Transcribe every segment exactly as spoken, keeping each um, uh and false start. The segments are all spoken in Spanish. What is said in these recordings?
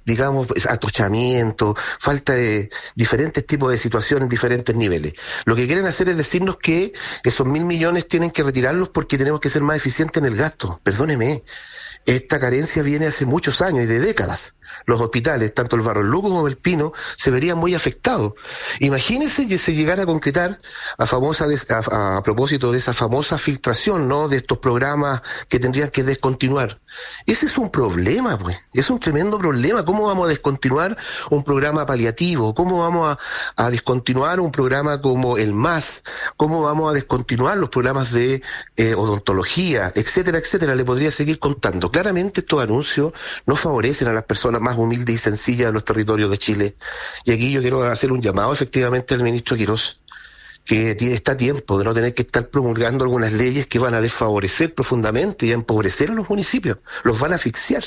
digamos, atochamiento, falta de diferentes tipos de situaciones en diferentes niveles. Lo que quieren hacer es decirnos que esos mil millones tienen que retirarlos porque tenemos que ser más eficientes en el gasto. Perdóneme, esta carencia viene hace muchos años y de décadas. Los hospitales, tanto el Barros Luco como el Pino, se verían muy afectados. Imagínense que se llegara a concretar a famosa a, a propósito de esa famosa filtración, ¿no?, de estos programas que tendrían que descontinuar. Ese es un problema, pues. Es un tremendo problema. ¿Cómo vamos a descontinuar un programa paliativo? ¿Cómo vamos a, a descontinuar un programa como el M A S? ¿Cómo vamos a descontinuar los programas de eh, odontología, etcétera, etcétera? Le podría seguir contando. Claramente estos anuncios no favorecen a las personas más humildes y sencillas de los territorios de Chile. Y aquí yo quiero hacer un llamado efectivamente al ministro Quirós, que tiene, está a tiempo de no tener que estar promulgando algunas leyes que van a desfavorecer profundamente y a empobrecer a los municipios. Los van a asfixiar.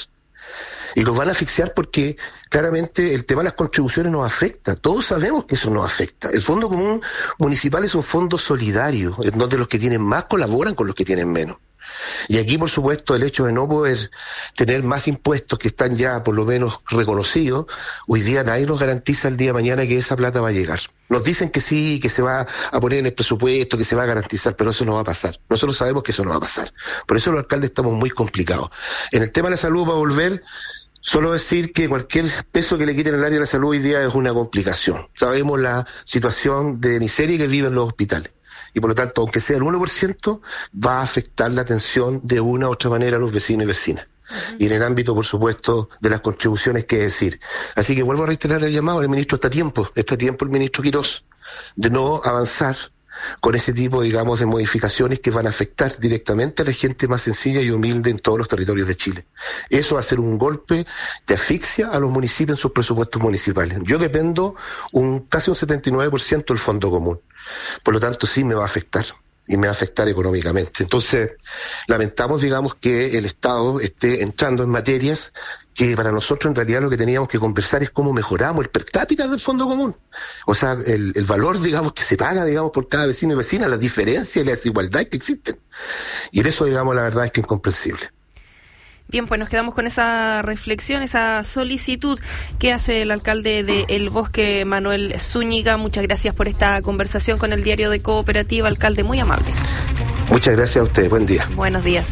Y los van a asfixiar porque claramente el tema de las contribuciones nos afecta. Todos sabemos que eso nos afecta. El Fondo Común Municipal es un fondo solidario, en donde los que tienen más colaboran con los que tienen menos. Y aquí, por supuesto, el hecho de no poder tener más impuestos que están ya por lo menos reconocidos, hoy día nadie nos garantiza el día de mañana que esa plata va a llegar. Nos dicen que sí, que se va a poner en el presupuesto, que se va a garantizar, pero eso no va a pasar. Nosotros sabemos que eso no va a pasar. Por eso los alcaldes estamos muy complicados. En el tema de la salud, para volver, solo decir que cualquier peso que le quiten al área de la salud hoy día es una complicación. Sabemos la situación de miseria que viven los hospitales. Y por lo tanto, aunque sea el uno por ciento, va a afectar la atención de una u otra manera a los vecinos y vecinas. Uh-huh. Y en el ámbito, por supuesto, de las contribuciones, que decir. Así que vuelvo a reiterar el llamado al ministro. Está a tiempo, está a tiempo el ministro Quirós de no avanzar con ese tipo, digamos, de modificaciones que van a afectar directamente a la gente más sencilla y humilde en todos los territorios de Chile. Eso va a ser un golpe de asfixia a los municipios en sus presupuestos municipales. Yo dependo un casi un setenta y nueve por ciento del Fondo Común. Por lo tanto, sí me va a afectar. Y me va a afectar económicamente. Entonces, lamentamos, digamos, que el Estado esté entrando en materias que para nosotros en realidad lo que teníamos que conversar es cómo mejoramos el per cápita del Fondo Común. O sea, el, el valor, digamos, que se paga, digamos, por cada vecino y vecina, las diferencias y la desigualdad que existen. Y en eso, digamos, la verdad es que es incomprensible. Bien, pues nos quedamos con esa reflexión, esa solicitud que hace el alcalde de El Bosque, Manuel Zúñiga. Muchas gracias por esta conversación con el Diario de Cooperativa, alcalde, muy amable. Muchas gracias a usted, buen día. Buenos días.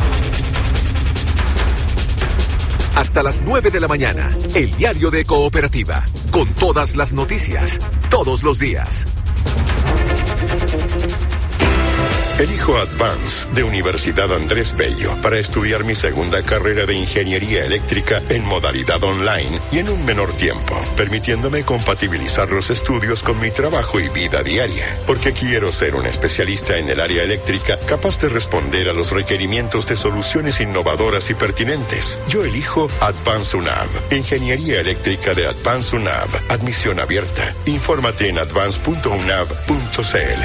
Hasta las nueve de la mañana, el Diario de Cooperativa, con todas las noticias, todos los días. Elijo Advance de Universidad Andrés Bello para estudiar mi segunda carrera de Ingeniería Eléctrica en modalidad online y en un menor tiempo, permitiéndome compatibilizar los estudios con mi trabajo y vida diaria, porque quiero ser un especialista en el área eléctrica capaz de responder a los requerimientos de soluciones innovadoras y pertinentes. Yo elijo Advance UNAV, Ingeniería Eléctrica de Advance UNAV, admisión abierta. Infórmate en advance punto unav punto c l.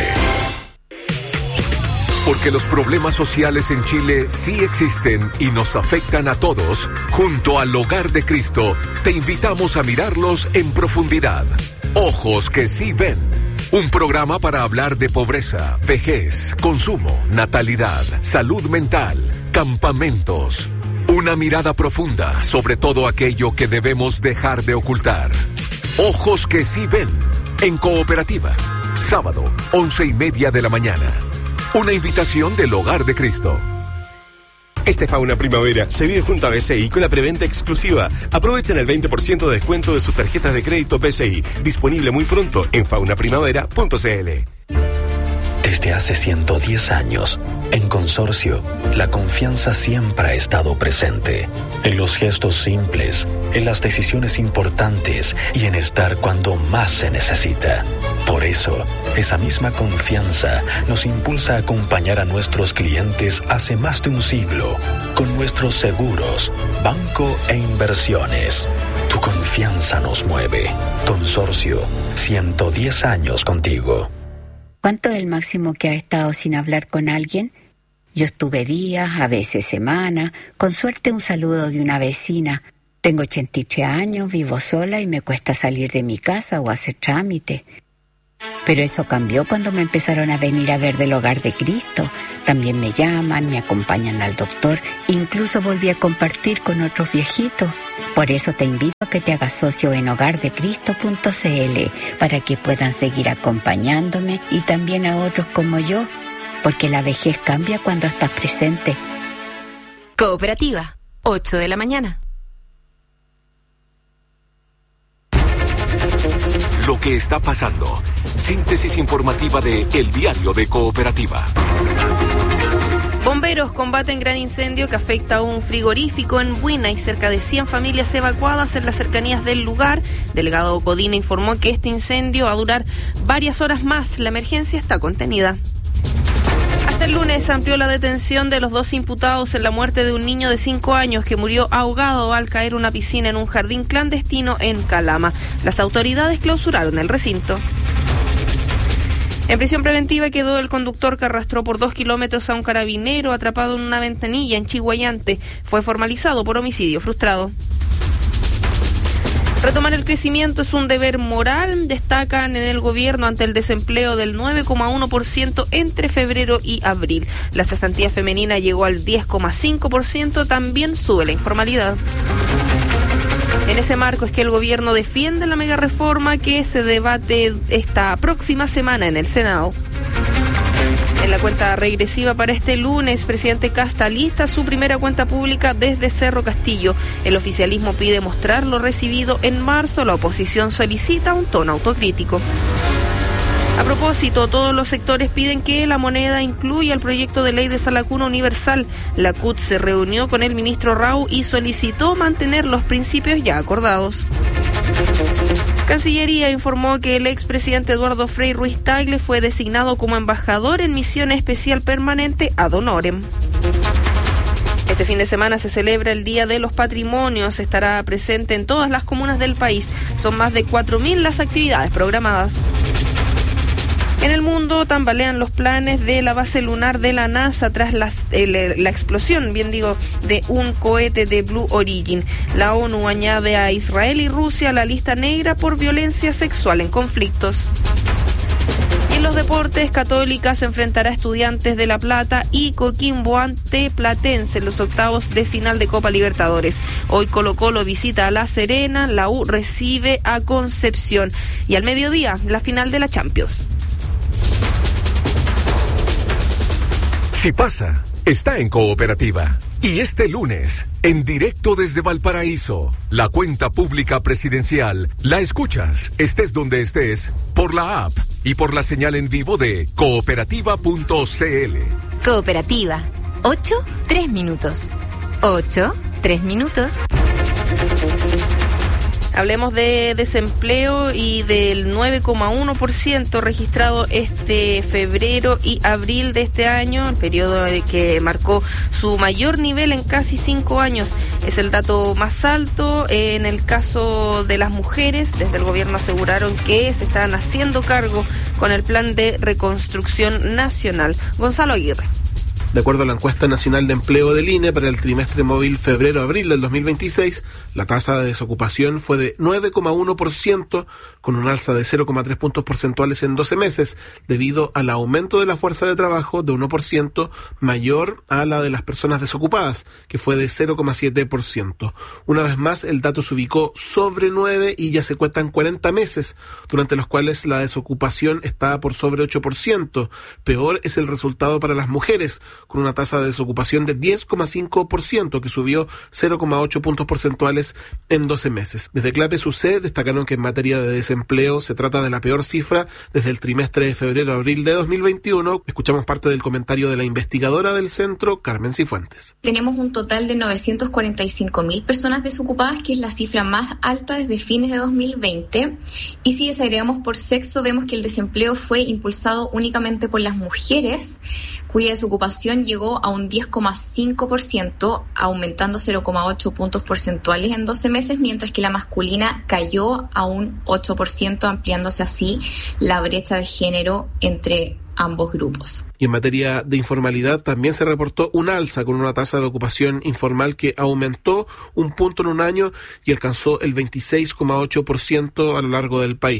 Porque los problemas sociales en Chile sí existen y nos afectan a todos, junto al Hogar de Cristo, te invitamos a mirarlos en profundidad. Ojos que sí ven. Un programa para hablar de pobreza, vejez, consumo, natalidad, salud mental, campamentos. Una mirada profunda sobre todo aquello que debemos dejar de ocultar. Ojos que sí ven. En Cooperativa. Sábado, once y media de la mañana. Una invitación del Hogar de Cristo. Este Fauna Primavera se vive junto a B C I con la preventa exclusiva. Aprovechen el veinte por ciento de descuento de sus tarjetas de crédito B C I. Disponible muy pronto en fauna primavera punto c l. Desde hace ciento diez años, en Consorcio, la confianza siempre ha estado presente. En los gestos simples, en las decisiones importantes y en estar cuando más se necesita. Por eso, esa misma confianza nos impulsa a acompañar a nuestros clientes hace más de un siglo, con nuestros seguros, banco e inversiones. Tu confianza nos mueve. Consorcio, ciento diez años contigo. ¿Cuánto es el máximo que has estado sin hablar con alguien? Yo estuve días, a veces semanas, con suerte un saludo de una vecina. Tengo ochenta y tres años, vivo sola y me cuesta salir de mi casa o hacer trámite. Pero eso cambió cuando me empezaron a venir a ver del Hogar de Cristo. También me llaman, me acompañan al doctor, incluso volví a compartir con otros viejitos. Por eso te invito a que te hagas socio en hogar de cristo punto c l para que puedan seguir acompañándome y también a otros como yo, porque la vejez cambia cuando estás presente. Cooperativa, ocho de la mañana. Lo que está pasando. Síntesis informativa de El Diario de Cooperativa. Bomberos combaten gran incendio que afecta a un frigorífico en Buina y cerca de cien familias evacuadas en las cercanías del lugar. Delegado Codina informó que este incendio va a durar varias horas más. La emergencia está contenida. Hasta el lunes amplió la detención de los dos imputados en la muerte de un niño de cinco años que murió ahogado al caer una piscina en un jardín clandestino en Calama. Las autoridades clausuraron el recinto. En prisión preventiva quedó el conductor que arrastró por dos kilómetros a un carabinero atrapado en una ventanilla en Chiguayante. Fue formalizado por homicidio frustrado. Retomar el crecimiento es un deber moral, destacan en el gobierno ante el desempleo del nueve coma uno por ciento entre febrero y abril. La cesantía femenina llegó al diez coma cinco por ciento, también sube la informalidad. En ese marco es que el gobierno defiende la megareforma que se debate esta próxima semana en el Senado. En la cuenta regresiva para este lunes, presidente Kast lista su primera cuenta pública desde Cerro Castillo. El oficialismo pide mostrar lo recibido en marzo, la oposición solicita un tono autocrítico. A propósito, todos los sectores piden que la moneda incluya el proyecto de ley de sala cuna universal. La C U T se reunió con el ministro Rau y solicitó mantener los principios ya acordados. Cancillería informó que el expresidente Eduardo Frei Ruiz Tagle fue designado como embajador en misión especial permanente ad honorem. Este fin de semana se celebra el Día de los Patrimonios. Estará presente en todas las comunas del país. Son más de cuatro mil las actividades programadas. En el mundo tambalean los planes de la base lunar de la NASA tras las, el, la explosión, bien digo, de un cohete de Blue Origin. La ONU añade a Israel y Rusia a la lista negra por violencia sexual en conflictos. En los deportes, Católica se enfrentará a Estudiantes de La Plata y Coquimbo ante Platense en los octavos de final de Copa Libertadores. Hoy Colo-Colo visita a La Serena, la U recibe a Concepción. Y al mediodía, la final de la Champions. Si pasa, está en Cooperativa. Y este lunes, en directo desde Valparaíso, la cuenta pública presidencial la escuchas, estés donde estés, por la app y por la señal en vivo de cooperativa punto c l. Cooperativa, ocho, tres minutos. ocho, tres minutos. Hablemos de desempleo y del nueve coma uno por ciento registrado este febrero y abril de este año, el periodo que marcó su mayor nivel en casi cinco años. Es el dato más alto. En el caso de las mujeres, desde el gobierno aseguraron que se están haciendo cargo con el plan de reconstrucción nacional. Gonzalo Aguirre. De acuerdo a la encuesta nacional de empleo del I N E para el trimestre móvil febrero-abril del dos mil veintiséis, la tasa de desocupación fue de nueve coma uno por ciento, con un alza de cero coma tres puntos porcentuales en doce meses, debido al aumento de la fuerza de trabajo de uno por ciento mayor a la de las personas desocupadas, que fue de cero coma siete por ciento. Una vez más, el dato se ubicó sobre nueve y ya se cuentan cuarenta meses, durante los cuales la desocupación está por sobre ocho por ciento. Peor es el resultado para las mujeres, con una tasa de desocupación de diez coma cinco por ciento, que subió cero coma ocho puntos porcentuales en doce meses. Desde Clapes U C destacaron que en materia de desempleo se trata de la peor cifra desde el trimestre de febrero-abril de dos mil veintiuno. Escuchamos parte del comentario de la investigadora del centro, Carmen Cifuentes. Tenemos un total de novecientos cuarenta y cinco mil personas desocupadas, que es la cifra más alta desde fines de dos mil veinte. Y si desagregamos por sexo, vemos que el desempleo fue impulsado únicamente por las mujeres, cuya desocupación llegó a un diez coma cinco por ciento, aumentando cero coma ocho puntos porcentuales en doce meses, mientras que la masculina cayó a un ocho por ciento, ampliándose así la brecha de género entre ambos grupos. Y en materia de informalidad también se reportó un alza, con una tasa de ocupación informal que aumentó un punto en un año y alcanzó el veintiséis coma ocho por ciento a lo largo del país.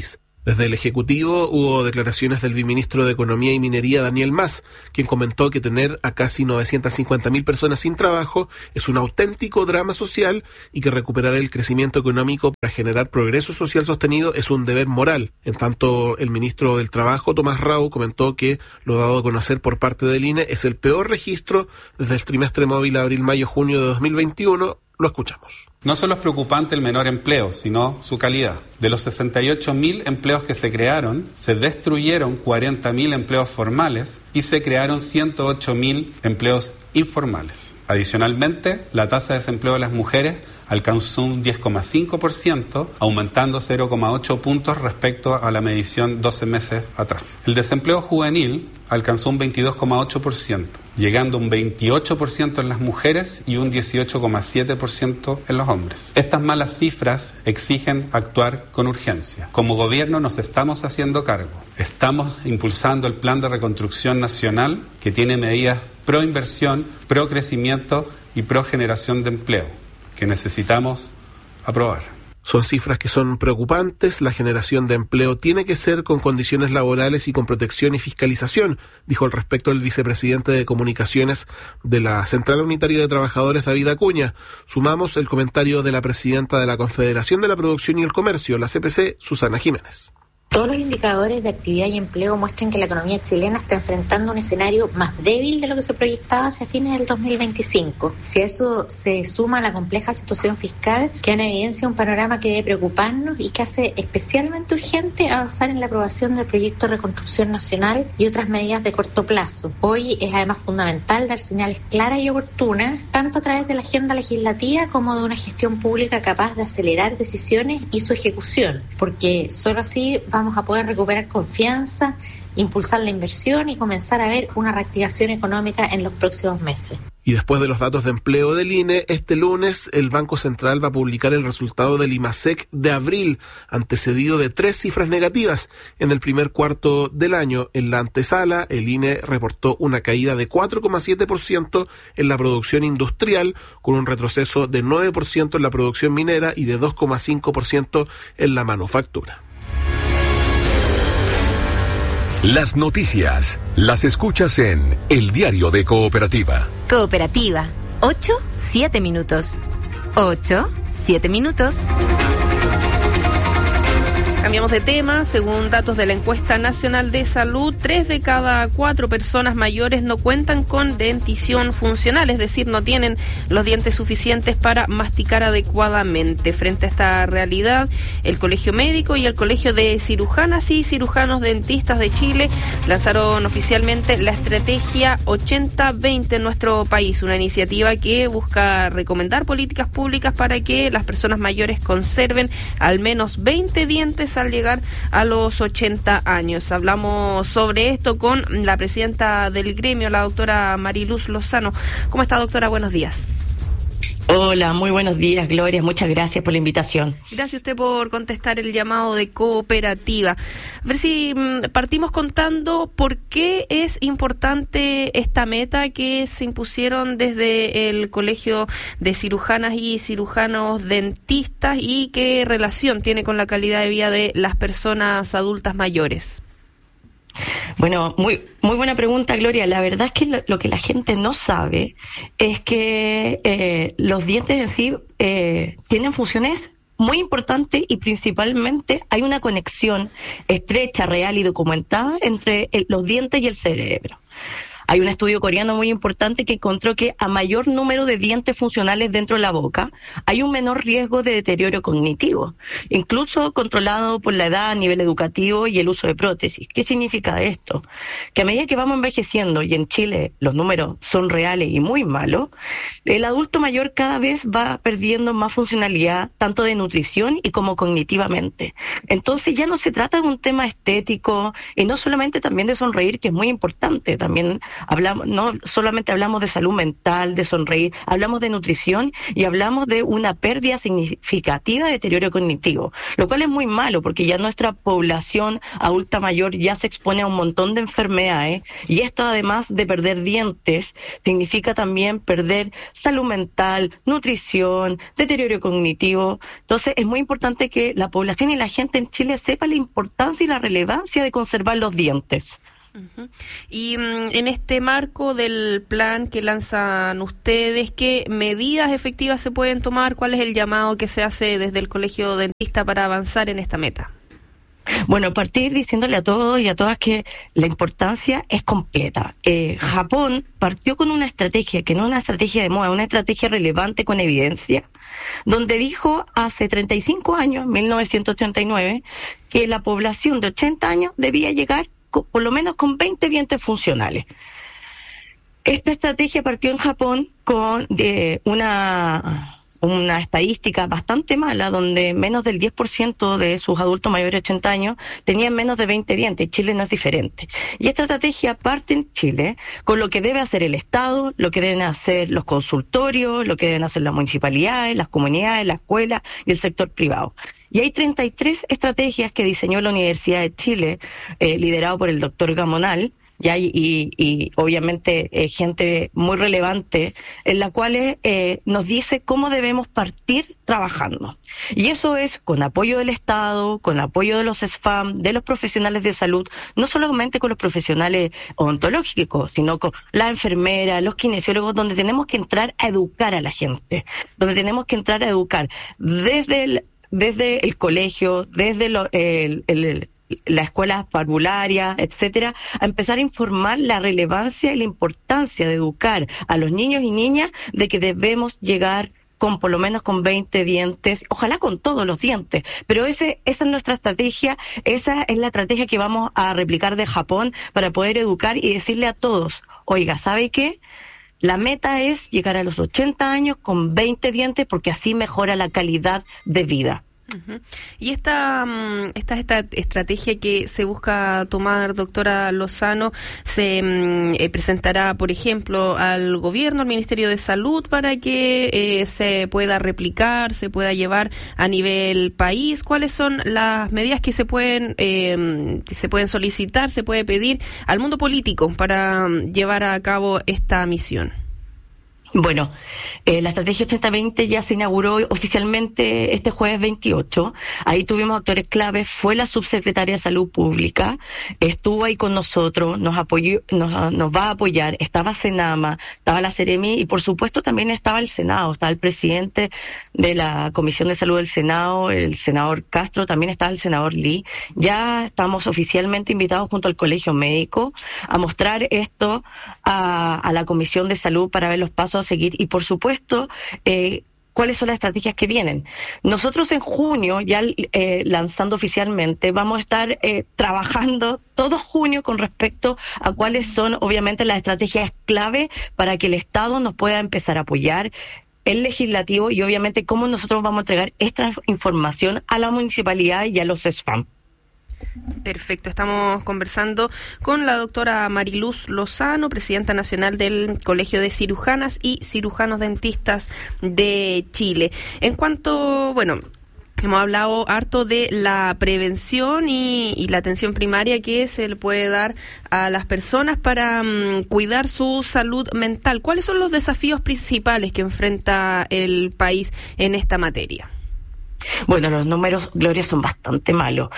Desde el Ejecutivo hubo declaraciones del viceministro de Economía y Minería, Daniel Mas, quien comentó que tener a casi novecientas cincuenta mil personas sin trabajo es un auténtico drama social y que recuperar el crecimiento económico para generar progreso social sostenido es un deber moral. En tanto, el ministro del Trabajo, Tomás Rau, comentó que lo dado a conocer por parte del I N E es el peor registro desde el trimestre móvil abril-mayo-junio de dos mil veintiuno. Lo escuchamos. No solo es preocupante el menor empleo, sino su calidad. De los sesenta y ocho mil empleos que se crearon, se destruyeron cuarenta mil empleos formales y se crearon ciento ocho mil empleos informales. Adicionalmente, la tasa de desempleo de las mujeres alcanzó un diez coma cinco por ciento, aumentando cero coma ocho puntos respecto a la medición doce meses atrás. El desempleo juvenil alcanzó un veintidós coma ocho por ciento, llegando a un veintiocho por ciento en las mujeres y un dieciocho coma siete por ciento en los hombres. Estas malas cifras exigen actuar con urgencia. Como gobierno nos estamos haciendo cargo. Estamos impulsando el Plan de Reconstrucción Nacional, que tiene medidas pro inversión, pro crecimiento y pro generación de empleo, que necesitamos aprobar. Son cifras que son preocupantes. La generación de empleo tiene que ser con condiciones laborales y con protección y fiscalización, dijo al respecto el vicepresidente de Comunicaciones de la Central Unitaria de Trabajadores, David Acuña. Sumamos el comentario de la presidenta de la Confederación de la Producción y el Comercio, la C P C, Susana Jiménez. Todos los indicadores de actividad y empleo muestran que la economía chilena está enfrentando un escenario más débil de lo que se proyectaba hacia fines del dos mil veinticinco. Si a eso se suma la compleja situación fiscal, queda en evidencia un panorama que debe preocuparnos y que hace especialmente urgente avanzar en la aprobación del proyecto de reconstrucción nacional y otras medidas de corto plazo. Hoy es además fundamental dar señales claras y oportunas, tanto a través de la agenda legislativa como de una gestión pública capaz de acelerar decisiones y su ejecución, porque solo así va vamos a poder recuperar confianza, impulsar la inversión y comenzar a ver una reactivación económica en los próximos meses. Y después de los datos de empleo del I N E, este lunes el Banco Central va a publicar el resultado del IMASEC de abril, antecedido de tres cifras negativas. En el primer cuarto del año, en la antesala, el I N E reportó una caída de cuatro coma siete por ciento en la producción industrial, con un retroceso de nueve por ciento en la producción minera y de dos coma cinco por ciento en la manufactura. Las noticias las escuchas en El Diario de Cooperativa. Cooperativa, ocho, siete minutos. ocho, siete minutos. Cambiamos de tema. Según datos de la Encuesta Nacional de Salud, tres de cada cuatro personas mayores no cuentan con dentición funcional, es decir, no tienen los dientes suficientes para masticar adecuadamente. Frente a esta realidad, el Colegio Médico y el Colegio de Cirujanas y Cirujanos Dentistas de Chile lanzaron oficialmente la estrategia ochenta veinte en nuestro país, una iniciativa que busca recomendar políticas públicas para que las personas mayores conserven al menos veinte dientes al llegar a los ochenta años. Hablamos sobre esto con la presidenta del gremio, la doctora Mariluz Lozano. ¿Cómo está, doctora? Buenos días. Hola, muy buenos días, Gloria. Muchas gracias por la invitación. Gracias a usted por contestar el llamado de Cooperativa. A ver si mmm, partimos contando por qué es importante esta meta que se impusieron desde el Colegio de Cirujanas y Cirujanos Dentistas y qué relación tiene con la calidad de vida de las personas adultas mayores. Bueno, muy muy buena pregunta, Gloria. La verdad es que lo, lo que la gente no sabe es que eh, los dientes en sí eh, tienen funciones muy importantes y principalmente hay una conexión estrecha, real y documentada entre el, los dientes y el cerebro. Hay un estudio coreano muy importante que encontró que a mayor número de dientes funcionales dentro de la boca, hay un menor riesgo de deterioro cognitivo, incluso controlado por la edad a nivel educativo y el uso de prótesis. ¿Qué significa esto? Que a medida que vamos envejeciendo, y en Chile los números son reales y muy malos, el adulto mayor cada vez va perdiendo más funcionalidad, tanto de nutrición y como cognitivamente. Entonces ya no se trata de un tema estético, y no solamente también de sonreír, que es muy importante, también Hablamos, no solamente hablamos de salud mental, de sonreír, hablamos de nutrición y hablamos de una pérdida significativa de deterioro cognitivo, lo cual es muy malo porque ya nuestra población adulta mayor ya se expone a un montón de enfermedades y esto, además de perder dientes, significa también perder salud mental, nutrición, deterioro cognitivo. Entonces es muy importante que la población y la gente en Chile sepa la importancia y la relevancia de conservar los dientes. Uh-huh. Y um, en este marco del plan que lanzan ustedes, ¿qué medidas efectivas se pueden tomar? ¿Cuál es el llamado que se hace desde el Colegio Dentista para avanzar en esta meta? Bueno, partir diciéndole a todos y a todas que la importancia es completa. Eh, Japón partió con una estrategia, que no es una estrategia de moda, una estrategia relevante con evidencia, donde dijo hace treinta y cinco años, mil novecientos ochenta y nueve, que la población de ochenta años debía llegar con, por lo menos con veinte dientes funcionales. Esta estrategia partió en Japón con de una... una estadística bastante mala, donde menos del diez por ciento de sus adultos mayores de ochenta años tenían menos de veinte dientes. Chile no es diferente. Y esta estrategia parte en Chile con lo que debe hacer el Estado, lo que deben hacer los consultorios, lo que deben hacer las municipalidades, las comunidades, la escuela y el sector privado. Y hay treinta y tres estrategias que diseñó la Universidad de Chile, eh, liderado por el doctor Gamonal, ya y, y, y obviamente eh, gente muy relevante, en la cual eh, nos dice cómo debemos partir trabajando. Y eso es con apoyo del Estado, con apoyo de los S F A M, de los profesionales de salud, no solamente con los profesionales odontológicos, sino con la enfermera, los kinesiólogos, donde tenemos que entrar a educar a la gente, donde tenemos que entrar a educar desde el, desde el colegio, desde lo, el, el, el las escuelas parvularias, etcétera, a empezar a informar la relevancia y la importancia de educar a los niños y niñas de que debemos llegar con por lo menos con veinte dientes, ojalá con todos los dientes, pero ese, esa es nuestra estrategia, esa es la estrategia que vamos a replicar de Japón para poder educar y decirle a todos, oiga, ¿sabe qué? La meta es llegar a los ochenta años con veinte dientes porque así mejora la calidad de vida. Uh-huh. Y esta, esta esta estrategia que se busca tomar, doctora Lozano, se eh, presentará, por ejemplo, al gobierno, al Ministerio de Salud, para que eh, se pueda replicar, se pueda llevar a nivel país. ¿Cuáles son las medidas que se pueden eh, que se pueden solicitar, se puede pedir al mundo político para llevar a cabo esta misión? Bueno, eh, la estrategia ochenta veinte ya se inauguró oficialmente este jueves veintiocho. Ahí tuvimos actores claves, fue la subsecretaria de Salud Pública, estuvo ahí con nosotros, nos apoyó, nos, nos va a apoyar, estaba Senama, estaba la Seremi y por supuesto también estaba el Senado, estaba el presidente de la Comisión de Salud del Senado, el senador Castro, también estaba el senador Lee. Ya estamos oficialmente invitados junto al Colegio Médico a mostrar esto a, a la Comisión de Salud para ver los pasos a seguir y por supuesto eh, cuáles son las estrategias que vienen. Nosotros en junio, ya eh, lanzando oficialmente, vamos a estar eh, trabajando todo junio con respecto a cuáles son obviamente las estrategias clave para que el Estado nos pueda empezar a apoyar, el legislativo y obviamente cómo nosotros vamos a entregar esta información a la municipalidad y a los S F A M. Perfecto, estamos conversando con la doctora Mariluz Lozano, presidenta nacional del Colegio de Cirujanas y Cirujanos Dentistas de Chile. En cuanto, bueno, hemos hablado harto de la prevención y, y la atención primaria que se le puede dar a las personas para um, cuidar su salud mental. ¿Cuáles son los desafíos principales que enfrenta el país en esta materia? Bueno, los números, Gloria, son bastante malos.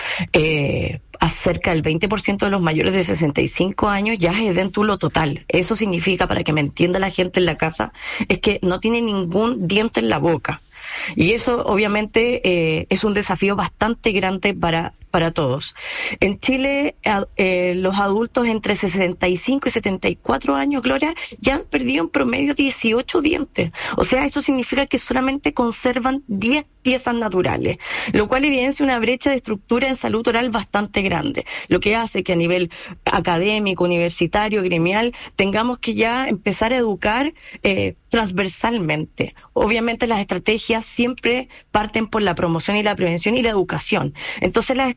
Eh, cerca del veinte por ciento de los mayores de sesenta y cinco años ya es edéntulo total. Eso significa, para que me entienda la gente en la casa, es que no tiene ningún diente en la boca. Y eso obviamente eh, es un desafío bastante grande para para todos. En Chile, eh, los adultos entre sesenta y cinco y setenta y cuatro años, Gloria, ya han perdido en promedio dieciocho dientes. O sea, eso significa que solamente conservan diez piezas naturales, lo cual evidencia una brecha de estructura en salud oral bastante grande, lo que hace que a nivel académico, universitario, gremial, tengamos que ya empezar a educar eh, transversalmente. Obviamente las estrategias siempre parten por la promoción y la prevención y la educación. Entonces las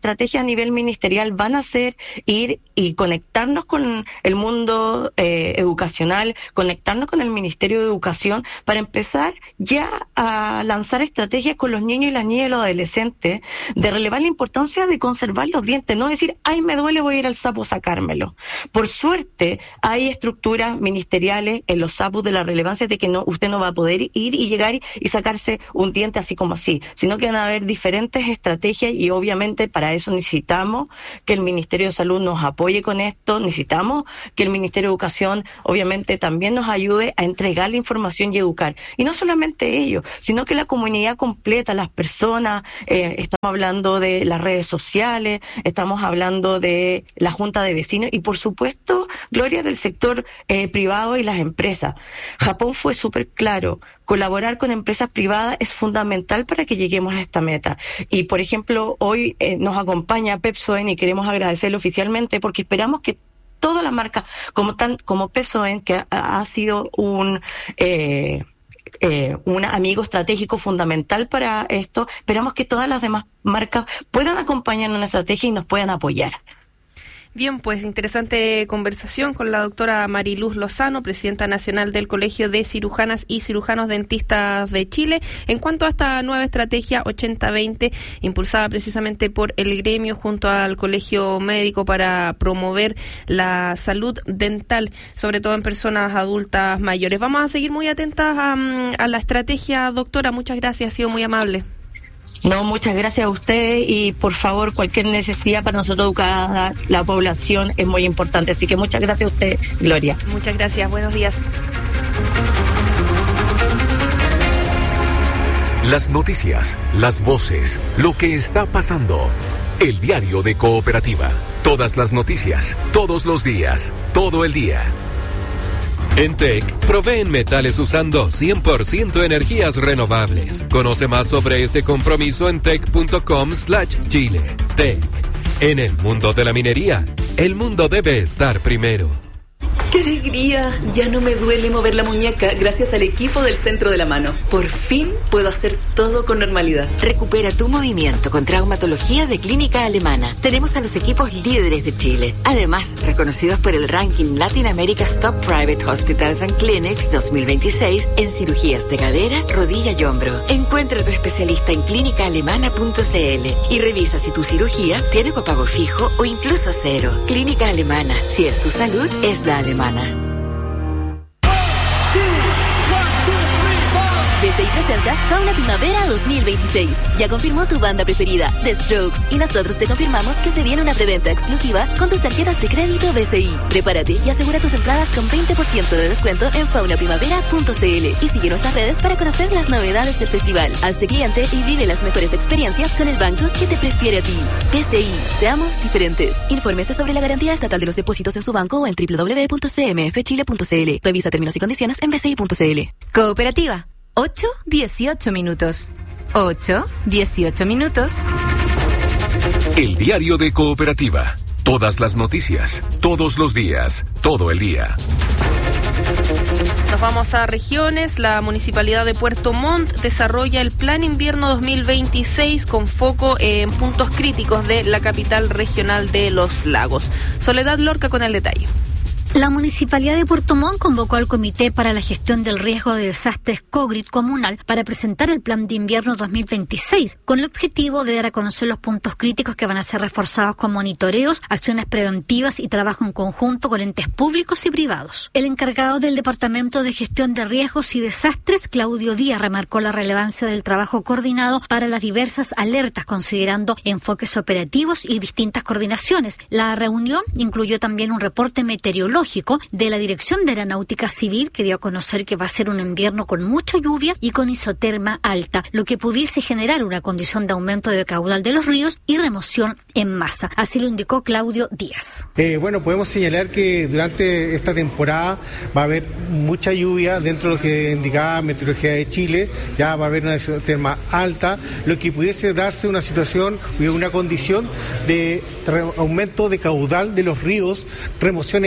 estrategias a nivel ministerial van a ser ir y conectarnos con el mundo eh, educacional, conectarnos con el Ministerio de Educación para empezar ya a lanzar estrategias con los niños y las niñas y los adolescentes de relevar la importancia de conservar los dientes, no decir, ay, me duele, voy a ir al sapo a sacármelo. Por suerte, hay estructuras ministeriales en los sapos de la relevancia de que no, usted no va a poder ir y llegar y, y sacarse un diente así como así, sino que van a haber diferentes estrategias y obviamente para eso necesitamos que el Ministerio de Salud nos apoye con esto, necesitamos que el Ministerio de Educación obviamente también nos ayude a entregar la información y educar. Y no solamente ellos, sino que la comunidad completa, las personas, eh, estamos hablando de las redes sociales, estamos hablando de la Junta de Vecinos y por supuesto, Gloria, del sector eh, privado y las empresas. Japón fue súper claro. Colaborar con empresas privadas es fundamental para que lleguemos a esta meta. Y, por ejemplo, hoy eh, nos acompaña Pepsoen y queremos agradecerle oficialmente porque esperamos que todas las marcas, como tan, como Pepsoen, que ha, ha sido un... Eh, Eh, un amigo estratégico fundamental para esto, esperamos que todas las demás marcas puedan acompañar en una estrategia y nos puedan apoyar. Bien, pues interesante conversación con la doctora Mariluz Lozano, presidenta nacional del Colegio de Cirujanas y Cirujanos Dentistas de Chile, en cuanto a esta nueva estrategia ochenta veinte, impulsada precisamente por el gremio junto al Colegio Médico para promover la salud dental, sobre todo en personas adultas mayores. Vamos a seguir muy atentas a, a la estrategia, doctora. Muchas gracias, ha sido muy amable. No, muchas gracias a usted y por favor cualquier necesidad para nosotros educar a la población es muy importante. Así que muchas gracias a usted, Gloria. Muchas gracias, buenos días. Las noticias, las voces, lo que está pasando. El diario de Cooperativa. Todas las noticias, todos los días, todo el día. En T E C, proveen metales usando cien por ciento energías renovables. Conoce más sobre este compromiso en tec.com slash Chile. T E C. En el mundo de la minería, el mundo debe estar primero. ¡Qué alegría! Ya no me duele mover la muñeca gracias al equipo del Centro de la Mano. Por fin puedo hacer todo con normalidad. Recupera tu movimiento con traumatología de Clínica Alemana. Tenemos a los equipos líderes de Chile. Además, reconocidos por el ranking Latin America's Top Private Hospitals and Clinics dos mil veintiséis en cirugías de cadera, rodilla y hombro. Encuentra a tu especialista en clínica alemana punto c l y revisa si tu cirugía tiene copago fijo o incluso cero. Clínica Alemana. Si es tu salud, es la alemana. B C I presenta Fauna Primavera dos mil veintiséis. Ya confirmó tu banda preferida, The Strokes, y nosotros te confirmamos que se viene una preventa exclusiva con tus tarjetas de crédito B C I. Prepárate y asegura tus entradas con veinte por ciento de descuento en fauna primavera punto c l y sigue nuestras redes para conocer las novedades del festival. Hazte cliente y vive las mejores experiencias con el banco que te prefiere a ti. B C I, seamos diferentes. Infórmese sobre la garantía estatal de los depósitos en su banco o en doble u doble u doble u punto c m f chile punto c l. Revisa términos y condiciones en b c i punto c l. Cooperativa. ocho dieciocho minutos. ocho dieciocho minutos. El diario de Cooperativa. Todas las noticias, todos los días, todo el día. Nos vamos a regiones. La Municipalidad de Puerto Montt desarrolla el Plan Invierno dos mil veintiséis con foco en puntos críticos de la capital regional de Los Lagos. Soledad Lorca con el detalle. La Municipalidad de Puerto Montt convocó al Comité para la Gestión del Riesgo de Desastres COGRID Comunal para presentar el Plan de Invierno dos mil veintiséis, con el objetivo de dar a conocer los puntos críticos que van a ser reforzados con monitoreos, acciones preventivas y trabajo en conjunto con entes públicos y privados. El encargado del Departamento de Gestión de Riesgos y Desastres, Claudio Díaz, remarcó la relevancia del trabajo coordinado para las diversas alertas, considerando enfoques operativos y distintas coordinaciones. La reunión incluyó también un reporte meteorológico de la Dirección de Aeronáutica Civil, que dio a conocer que va a ser un invierno con mucha lluvia y con isoterma alta, lo que pudiese generar una condición de aumento de caudal de los ríos y remoción en masa. Así lo indicó Claudio Díaz. Eh, bueno, podemos señalar que durante esta temporada va a haber mucha lluvia dentro de lo que indicaba Meteorología de Chile. Ya va a haber una isoterma alta, lo que pudiese darse una situación y una condición de aumento de caudal de los ríos, remociones en masa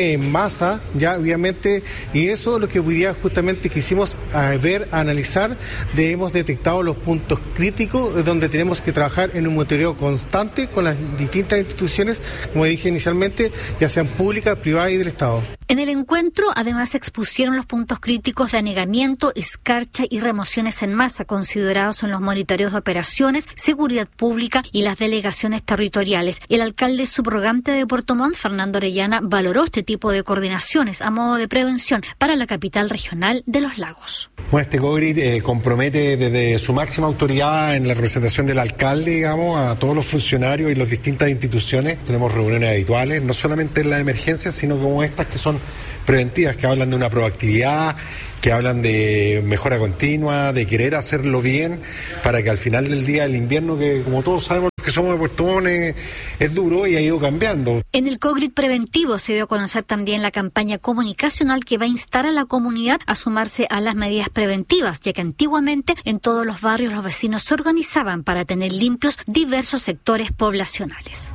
masa, ya obviamente, y eso es lo que hoy día justamente quisimos uh, ver, analizar, de, hemos detectado los puntos críticos donde tenemos que trabajar en un monitoreo constante con las distintas instituciones, como dije inicialmente, ya sean públicas, privadas y del Estado. En el encuentro, además, se expusieron los puntos críticos de anegamiento, escarcha y remociones en masa considerados en los monitoreos de operaciones, seguridad pública y las delegaciones territoriales. El alcalde subrogante de Puerto Montt, Fernando Orellana, valoró este tipo de coordinaciones a modo de prevención para la capital regional de los lagos. Bueno, este COGRID eh, compromete desde su máxima autoridad en la representación del alcalde, digamos, a todos los funcionarios y las distintas instituciones. Tenemos reuniones habituales, no solamente en las emergencias, sino como estas que son preventivas, que hablan de una proactividad, que hablan de mejora continua, de querer hacerlo bien, para que al final del día el invierno, que como todos sabemos que somos de Puerto Montt, es, es duro y ha ido cambiando. En el COGRID preventivo se dio a conocer también la campaña comunicacional que va a instar a la comunidad a sumarse a las medidas preventivas, ya que antiguamente en todos los barrios los vecinos se organizaban para tener limpios diversos sectores poblacionales.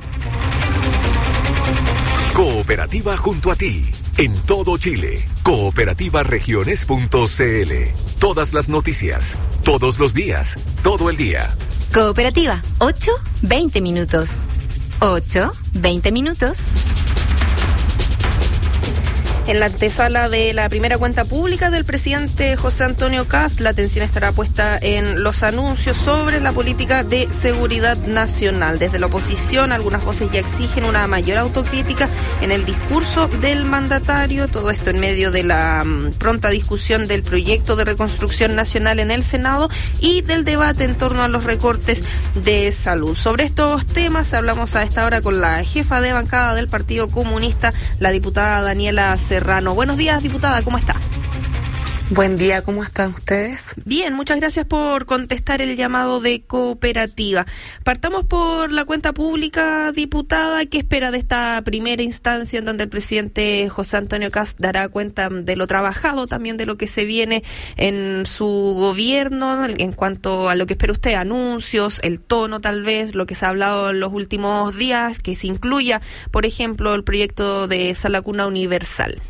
Cooperativa junto a ti, en todo Chile. Cooperativa Regiones punto c l. Todas las noticias, todos los días, todo el día. Cooperativa, ocho, veinte minutos. ocho, veinte minutos. En la antesala de la primera cuenta pública del presidente José Antonio Kast, la atención estará puesta en los anuncios sobre la política de seguridad nacional. Desde la oposición, algunas voces ya exigen una mayor autocrítica en el discurso del mandatario. Todo esto en medio de la um, pronta discusión del proyecto de reconstrucción nacional en el Senado y del debate en torno a los recortes de salud. Sobre estos temas hablamos a esta hora con la jefa de bancada del Partido Comunista, la diputada Daniela Serrano. Buenos días, diputada, ¿cómo está? Buen día, ¿cómo están ustedes? Bien, muchas gracias por contestar el llamado de Cooperativa. Partamos por la cuenta pública, diputada. ¿Qué espera de esta primera instancia en donde el presidente José Antonio Kast dará cuenta de lo trabajado, también de lo que se viene en su gobierno, en cuanto a lo que espera usted, anuncios, el tono tal vez, lo que se ha hablado en los últimos días, que se incluya, por ejemplo, el proyecto de Sala Cuna Universal?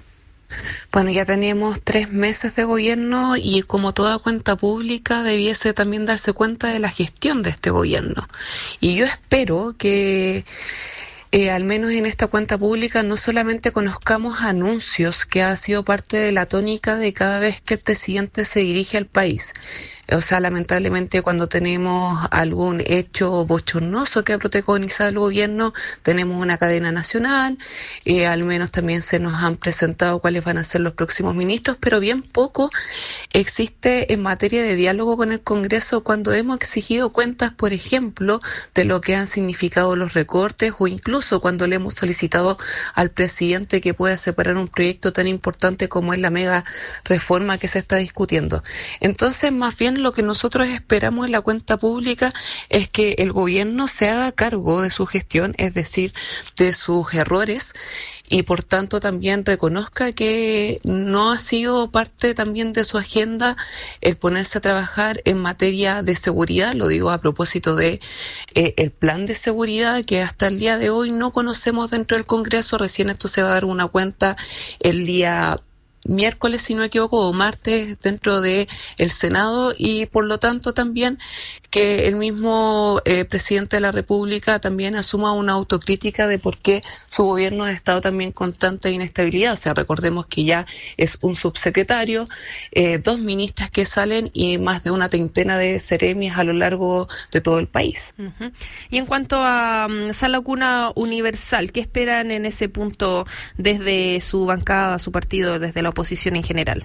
Bueno, ya tenemos tres meses de gobierno y como toda cuenta pública debiese también darse cuenta de la gestión de este gobierno. Y yo espero que eh, al menos en esta cuenta pública no solamente conozcamos anuncios, que ha sido parte de la tónica de cada vez que el presidente se dirige al país. O sea, lamentablemente cuando tenemos algún hecho bochornoso que ha protagonizado el gobierno, tenemos una cadena nacional, eh, al menos también se nos han presentado cuáles van a ser los próximos ministros, pero bien poco existe en materia de diálogo con el Congreso cuando hemos exigido cuentas, por ejemplo, de lo que han significado los recortes, o incluso cuando le hemos solicitado al presidente que pueda separar un proyecto tan importante como es la mega reforma que se está discutiendo. Entonces, más bien lo que nosotros esperamos en la cuenta pública es que el gobierno se haga cargo de su gestión, es decir, de sus errores, y por tanto también reconozca que no ha sido parte también de su agenda el ponerse a trabajar en materia de seguridad. Lo digo a propósito de eh, el plan de seguridad que hasta el día de hoy no conocemos dentro del Congreso. Recién esto se va a dar una cuenta el día miércoles, si no me equivoco, o martes dentro de el Senado, y por lo tanto también que el mismo eh, presidente de la República también asuma una autocrítica de por qué su gobierno ha estado también con tanta inestabilidad. O sea, recordemos que ya es un subsecretario, eh, dos ministras que salen y más de una treintena de seremias a lo largo de todo el país. Uh-huh. Y en cuanto a um, Sala Cuna Universal, ¿qué esperan en ese punto desde su bancada, su partido, desde la oposición en general?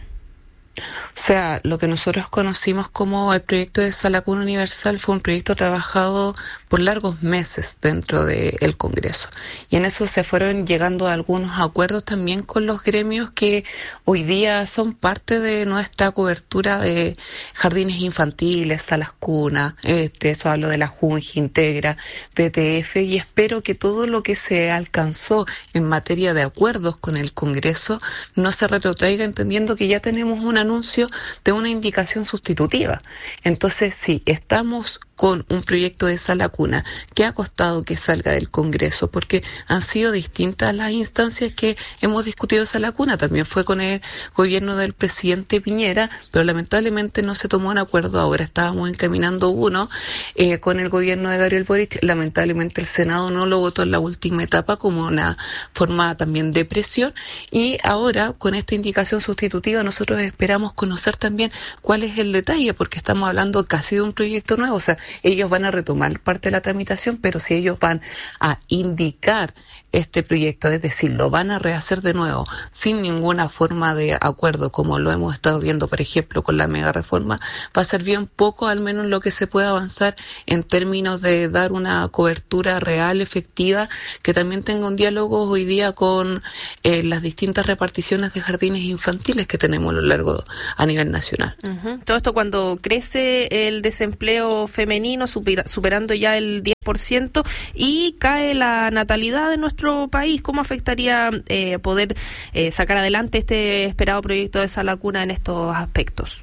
O sea, lo que nosotros conocimos como el proyecto de Sala Cuna Universal fue un proyecto trabajado por largos meses dentro del Congreso. Y en eso se fueron llegando a algunos acuerdos también con los gremios que hoy día son parte de nuestra cobertura de jardines infantiles, salas cuna, este, eso hablo de la Junji, Integra, D T F, y espero que todo lo que se alcanzó en materia de acuerdos con el Congreso no se retrotraiga, entendiendo que ya tenemos un anuncio de una indicación sustitutiva. Entonces, sí, estamos con un proyecto de esa lacuna, ¿qué ha costado que salga del Congreso? Porque han sido distintas las instancias que hemos discutido esa lacuna. También fue con el gobierno del presidente Piñera, pero lamentablemente no se tomó un acuerdo. Ahora estábamos encaminando uno eh, con el gobierno de Gabriel Boric. Lamentablemente el Senado no lo votó en la última etapa como una forma también de presión. Y ahora, con esta indicación sustitutiva, nosotros esperamos conocer también cuál es el detalle, porque estamos hablando casi de un proyecto nuevo. O sea, ellos van a retomar parte de la tramitación, pero si ellos van a indicar este proyecto, es decir, lo van a rehacer de nuevo sin ninguna forma de acuerdo, como lo hemos estado viendo, por ejemplo, con la mega reforma, va a ser bien poco, al menos lo que se puede avanzar en términos de dar una cobertura real, efectiva, que también tenga un diálogo hoy día con eh, las distintas reparticiones de jardines infantiles que tenemos a lo largo a nivel nacional. Uh-huh. Todo esto cuando crece el desempleo femenino, super, superando ya el diez por ciento, y cae la natalidad en nuestro país, ¿cómo afectaría eh, poder eh, sacar adelante este esperado proyecto de esa lacuna en estos aspectos?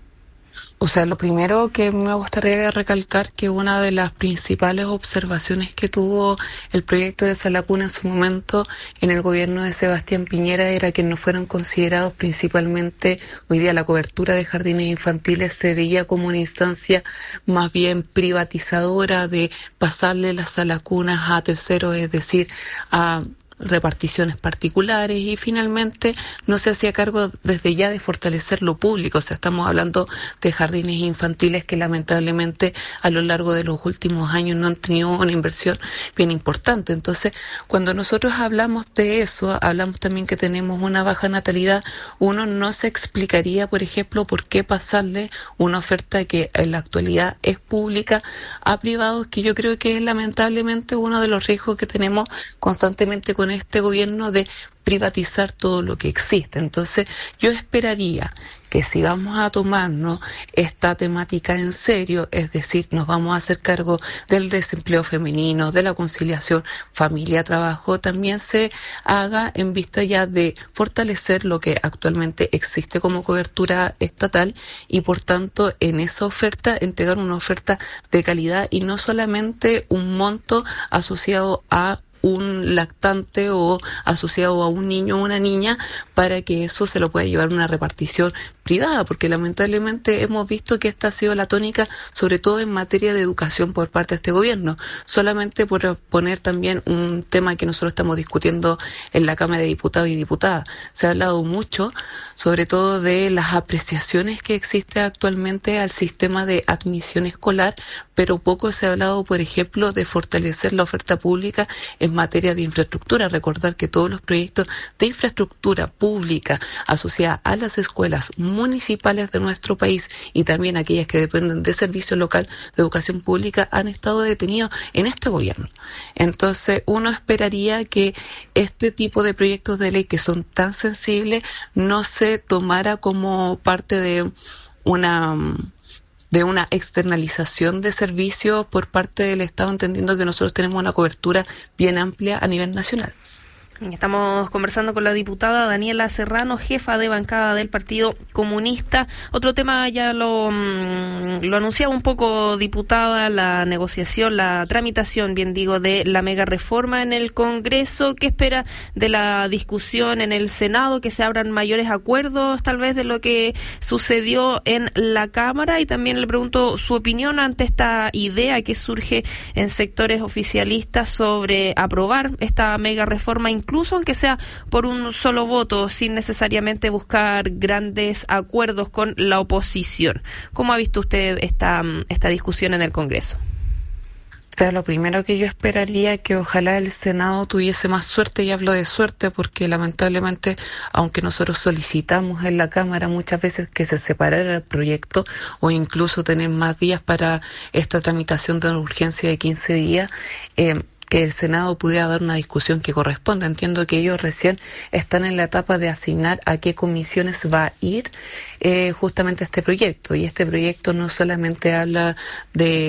O sea, lo primero que me gustaría recalcar que una de las principales observaciones que tuvo el proyecto de esa lacuna en su momento en el gobierno de Sebastián Piñera era que no fueron considerados principalmente, hoy día la cobertura de jardines infantiles se veía como una instancia más bien privatizadora de pasarle las salacunas a terceros, es decir, a reparticiones particulares, y finalmente no se hacía cargo desde ya de fortalecer lo público. O sea, estamos hablando de jardines infantiles que lamentablemente a lo largo de los últimos años no han tenido una inversión bien importante. Entonces, cuando nosotros hablamos de eso, hablamos también que tenemos una baja natalidad. Uno no se explicaría, por ejemplo, por qué pasarle una oferta que en la actualidad es pública a privados, que yo creo que es lamentablemente uno de los riesgos que tenemos constantemente con este gobierno de privatizar todo lo que existe. Entonces, yo esperaría que si vamos a tomarnos esta temática en serio, es decir, nos vamos a hacer cargo del desempleo femenino, de la conciliación familia-trabajo, también se haga en vista ya de fortalecer lo que actualmente existe como cobertura estatal y, por tanto, en esa oferta, entregar una oferta de calidad y no solamente un monto asociado a un lactante o asociado a un niño o una niña, para que eso se lo pueda llevar una repartición privada, porque lamentablemente hemos visto que esta ha sido la tónica, sobre todo en materia de educación por parte de este gobierno. Solamente por poner también un tema que nosotros estamos discutiendo en la Cámara de Diputados y Diputadas, se ha hablado mucho, sobre todo de las apreciaciones que existe actualmente al sistema de admisión escolar, pero poco se ha hablado, por ejemplo, de fortalecer la oferta pública en materia de infraestructura. Recordar que todos los proyectos de infraestructura pública asociada a las escuelas municipales de nuestro país y también aquellas que dependen de servicio local de educación pública han estado detenidos en este gobierno. Entonces, uno esperaría que este tipo de proyectos de ley que son tan sensibles no se tomara como parte de una de una externalización de servicios por parte del Estado, entendiendo que nosotros tenemos una cobertura bien amplia a nivel nacional. Estamos conversando con la diputada Daniela Serrano, jefa de bancada del Partido Comunista. Otro tema, ya lo, lo anunciaba un poco, diputada, la negociación, la tramitación, bien digo, de la mega reforma en el Congreso. ¿Qué espera de la discusión en el Senado? ¿Que se abran mayores acuerdos, tal vez, de lo que sucedió en la Cámara? Y también le pregunto su opinión ante esta idea que surge en sectores oficialistas sobre aprobar esta mega reforma, incluso aunque sea por un solo voto, sin necesariamente buscar grandes acuerdos con la oposición. ¿Cómo ha visto usted esta, esta discusión en el Congreso? O sea, lo primero que yo esperaría es que ojalá el Senado tuviese más suerte, y hablo de suerte porque lamentablemente, aunque nosotros solicitamos en la Cámara muchas veces que se separara el proyecto o incluso tener más días para esta tramitación de una urgencia de quince días, eh, que el Senado pudiera dar una discusión que corresponda. Entiendo que ellos recién están en la etapa de asignar a qué comisiones va a ir eh, justamente este proyecto, y este proyecto no solamente habla de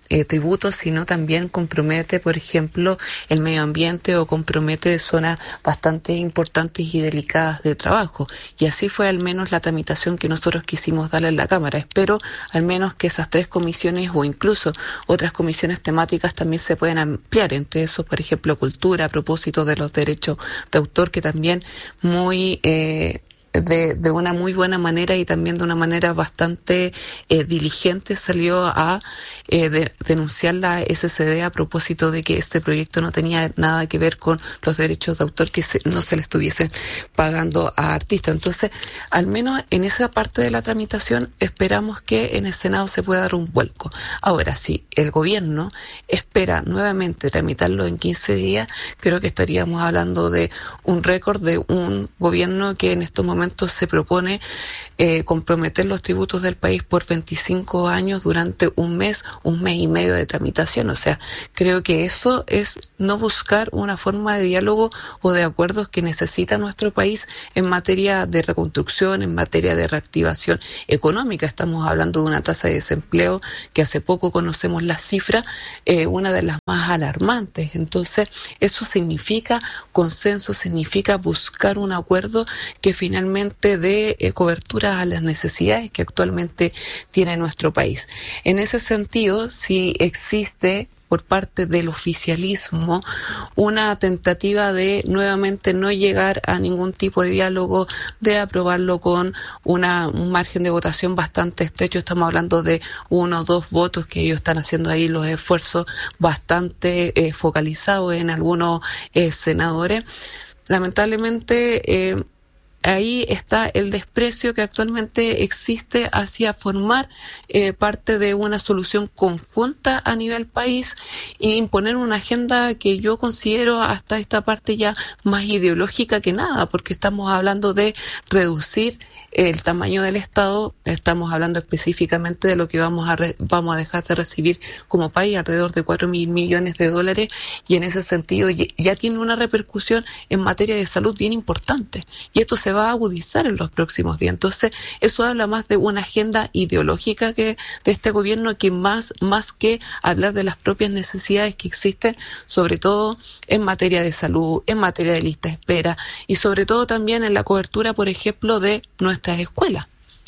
eh, tributos, sino también compromete, por ejemplo, el medio ambiente o compromete zonas bastante importantes y delicadas de trabajo. Y así fue al menos la tramitación que nosotros quisimos darle en la Cámara. Espero al menos que esas tres comisiones o incluso otras comisiones temáticas también se puedan ampliar, entre esos, por ejemplo, cultura, a propósito de los derechos de autor, que también muy... Eh, De, de una muy buena manera y también de una manera bastante eh, diligente salió a eh, de, denunciar la S C D a propósito de que este proyecto no tenía nada que ver con los derechos de autor, que se, no se le estuviesen pagando a artistas. Entonces, al menos en esa parte de la tramitación esperamos que en el Senado se pueda dar un vuelco. Ahora, si el gobierno espera nuevamente tramitarlo en quince días, creo que estaríamos hablando de un récord de un gobierno que en estos momentos se propone eh, comprometer los tributos del país por veinticinco años durante un mes, un mes y medio de tramitación. O sea, creo que eso es no buscar una forma de diálogo o de acuerdos que necesita nuestro país en materia de reconstrucción, en materia de reactivación económica. Estamos hablando de una tasa de desempleo que hace poco conocemos la cifra, eh, una de las más alarmantes. Entonces, eso significa consenso, significa buscar un acuerdo que finalmente dé eh, cobertura a las necesidades que actualmente tiene nuestro país. En ese sentido, si existe por parte del oficialismo una tentativa de nuevamente no llegar a ningún tipo de diálogo, de aprobarlo con una, un margen de votación bastante estrecho. Estamos hablando de uno o dos votos que ellos están haciendo ahí los esfuerzos bastante eh, focalizados en algunos eh, senadores. Lamentablemente, eh, ahí está el desprecio que actualmente existe hacia formar eh, parte de una solución conjunta a nivel país e imponer una agenda que yo considero hasta esta parte ya más ideológica que nada, porque estamos hablando de reducir el tamaño del Estado, estamos hablando específicamente de lo que vamos a re, vamos a dejar de recibir como país, alrededor de cuatro mil millones de dólares, y en ese sentido ya tiene una repercusión en materia de salud bien importante, y esto se va a agudizar en los próximos días. Entonces, eso habla más de una agenda ideológica que de este gobierno, que más, más que hablar de las propias necesidades que existen, sobre todo en materia de salud, en materia de lista de espera, y sobre todo también en la cobertura, por ejemplo, de nuestras escuelas.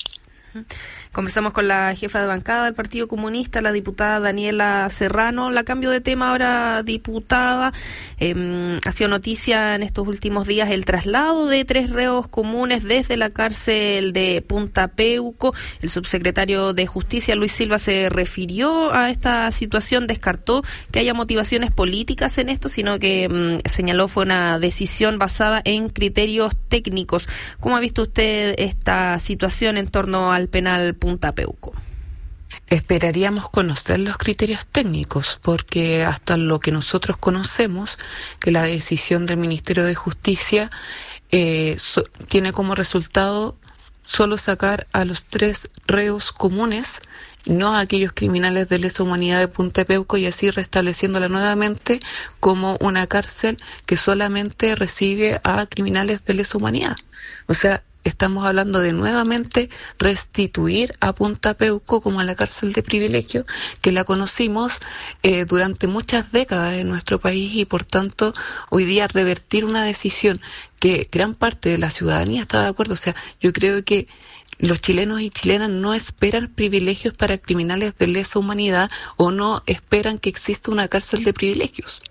Conversamos con la jefa de bancada del Partido Comunista, la diputada Daniela Serrano. La cambio de tema ahora, diputada. Eh, ha sido noticia en estos últimos días el traslado de tres reos comunes desde la cárcel de Punta Peuco. El subsecretario de Justicia, Luis Silva, se refirió a esta situación, descartó que haya motivaciones políticas en esto, sino que mm, señaló fue una decisión basada en criterios técnicos. ¿Cómo ha visto usted esta situación en torno al penal Punta Peuco? Esperaríamos conocer los criterios técnicos, porque hasta lo que nosotros conocemos, que la decisión del Ministerio de Justicia eh, so, tiene como resultado solo sacar a los tres reos comunes, no a aquellos criminales de lesa humanidad de Punta Peuco, y así restableciéndola nuevamente como una cárcel que solamente recibe a criminales de lesa humanidad. O sea, estamos hablando de nuevamente restituir a Punta Peuco como a la cárcel de privilegio que la conocimos eh, durante muchas décadas en nuestro país, y por tanto hoy día revertir una decisión que gran parte de la ciudadanía está de acuerdo. O sea, yo creo que los chilenos y chilenas no esperan privilegios para criminales de lesa humanidad, o no esperan que exista una cárcel de privilegios.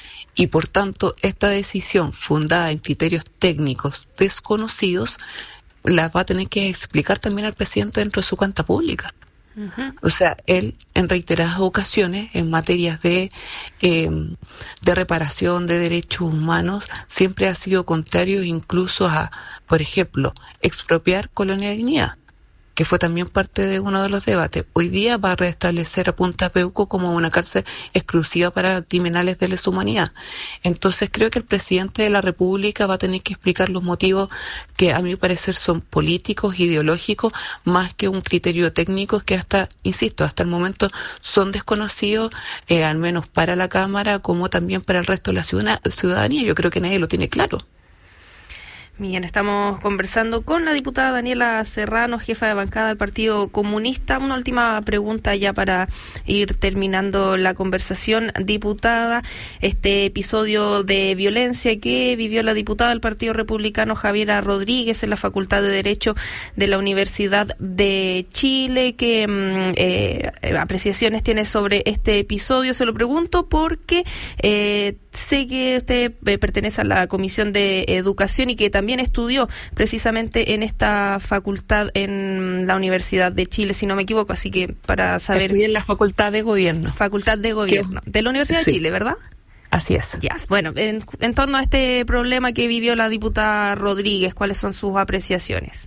Y por tanto, esta decisión fundada en criterios técnicos desconocidos la va a tener que explicar también al presidente dentro de su cuenta pública. Uh-huh. O sea, él en reiteradas ocasiones en materias de, eh, de reparación de derechos humanos siempre ha sido contrario incluso a, por ejemplo, expropiar Colonia Dignidad, que fue también parte de uno de los debates. Hoy día va a restablecer a Punta Peuco como una cárcel exclusiva para criminales de lesa humanidad. Entonces creo que el presidente de la República va a tener que explicar los motivos que a mi parecer son políticos, ideológicos, más que un criterio técnico que hasta, insisto, hasta el momento son desconocidos, eh, al menos para la Cámara como también para el resto de la ciudadanía. Yo creo que nadie lo tiene claro. Bien, estamos conversando con la diputada Daniela Serrano, jefa de bancada del Partido Comunista. Una última pregunta ya para ir terminando la conversación. Diputada, este episodio de violencia que vivió la diputada del Partido Republicano Javiera Rodríguez en la Facultad de Derecho de la Universidad de Chile, ¿qué eh, apreciaciones tiene sobre este episodio? Se lo pregunto porque eh, sé que usted eh, pertenece a la Comisión de Educación y que también estudió precisamente en esta facultad en la Universidad de Chile, si no me equivoco, así que para saber... Estudié en la Facultad de Gobierno. Facultad de Gobierno, ¿Qué? de la Universidad sí. de Chile, ¿verdad? Así es. Ya, yes. Bueno, en, en torno a este problema que vivió la diputada Rodríguez, ¿cuáles son sus apreciaciones?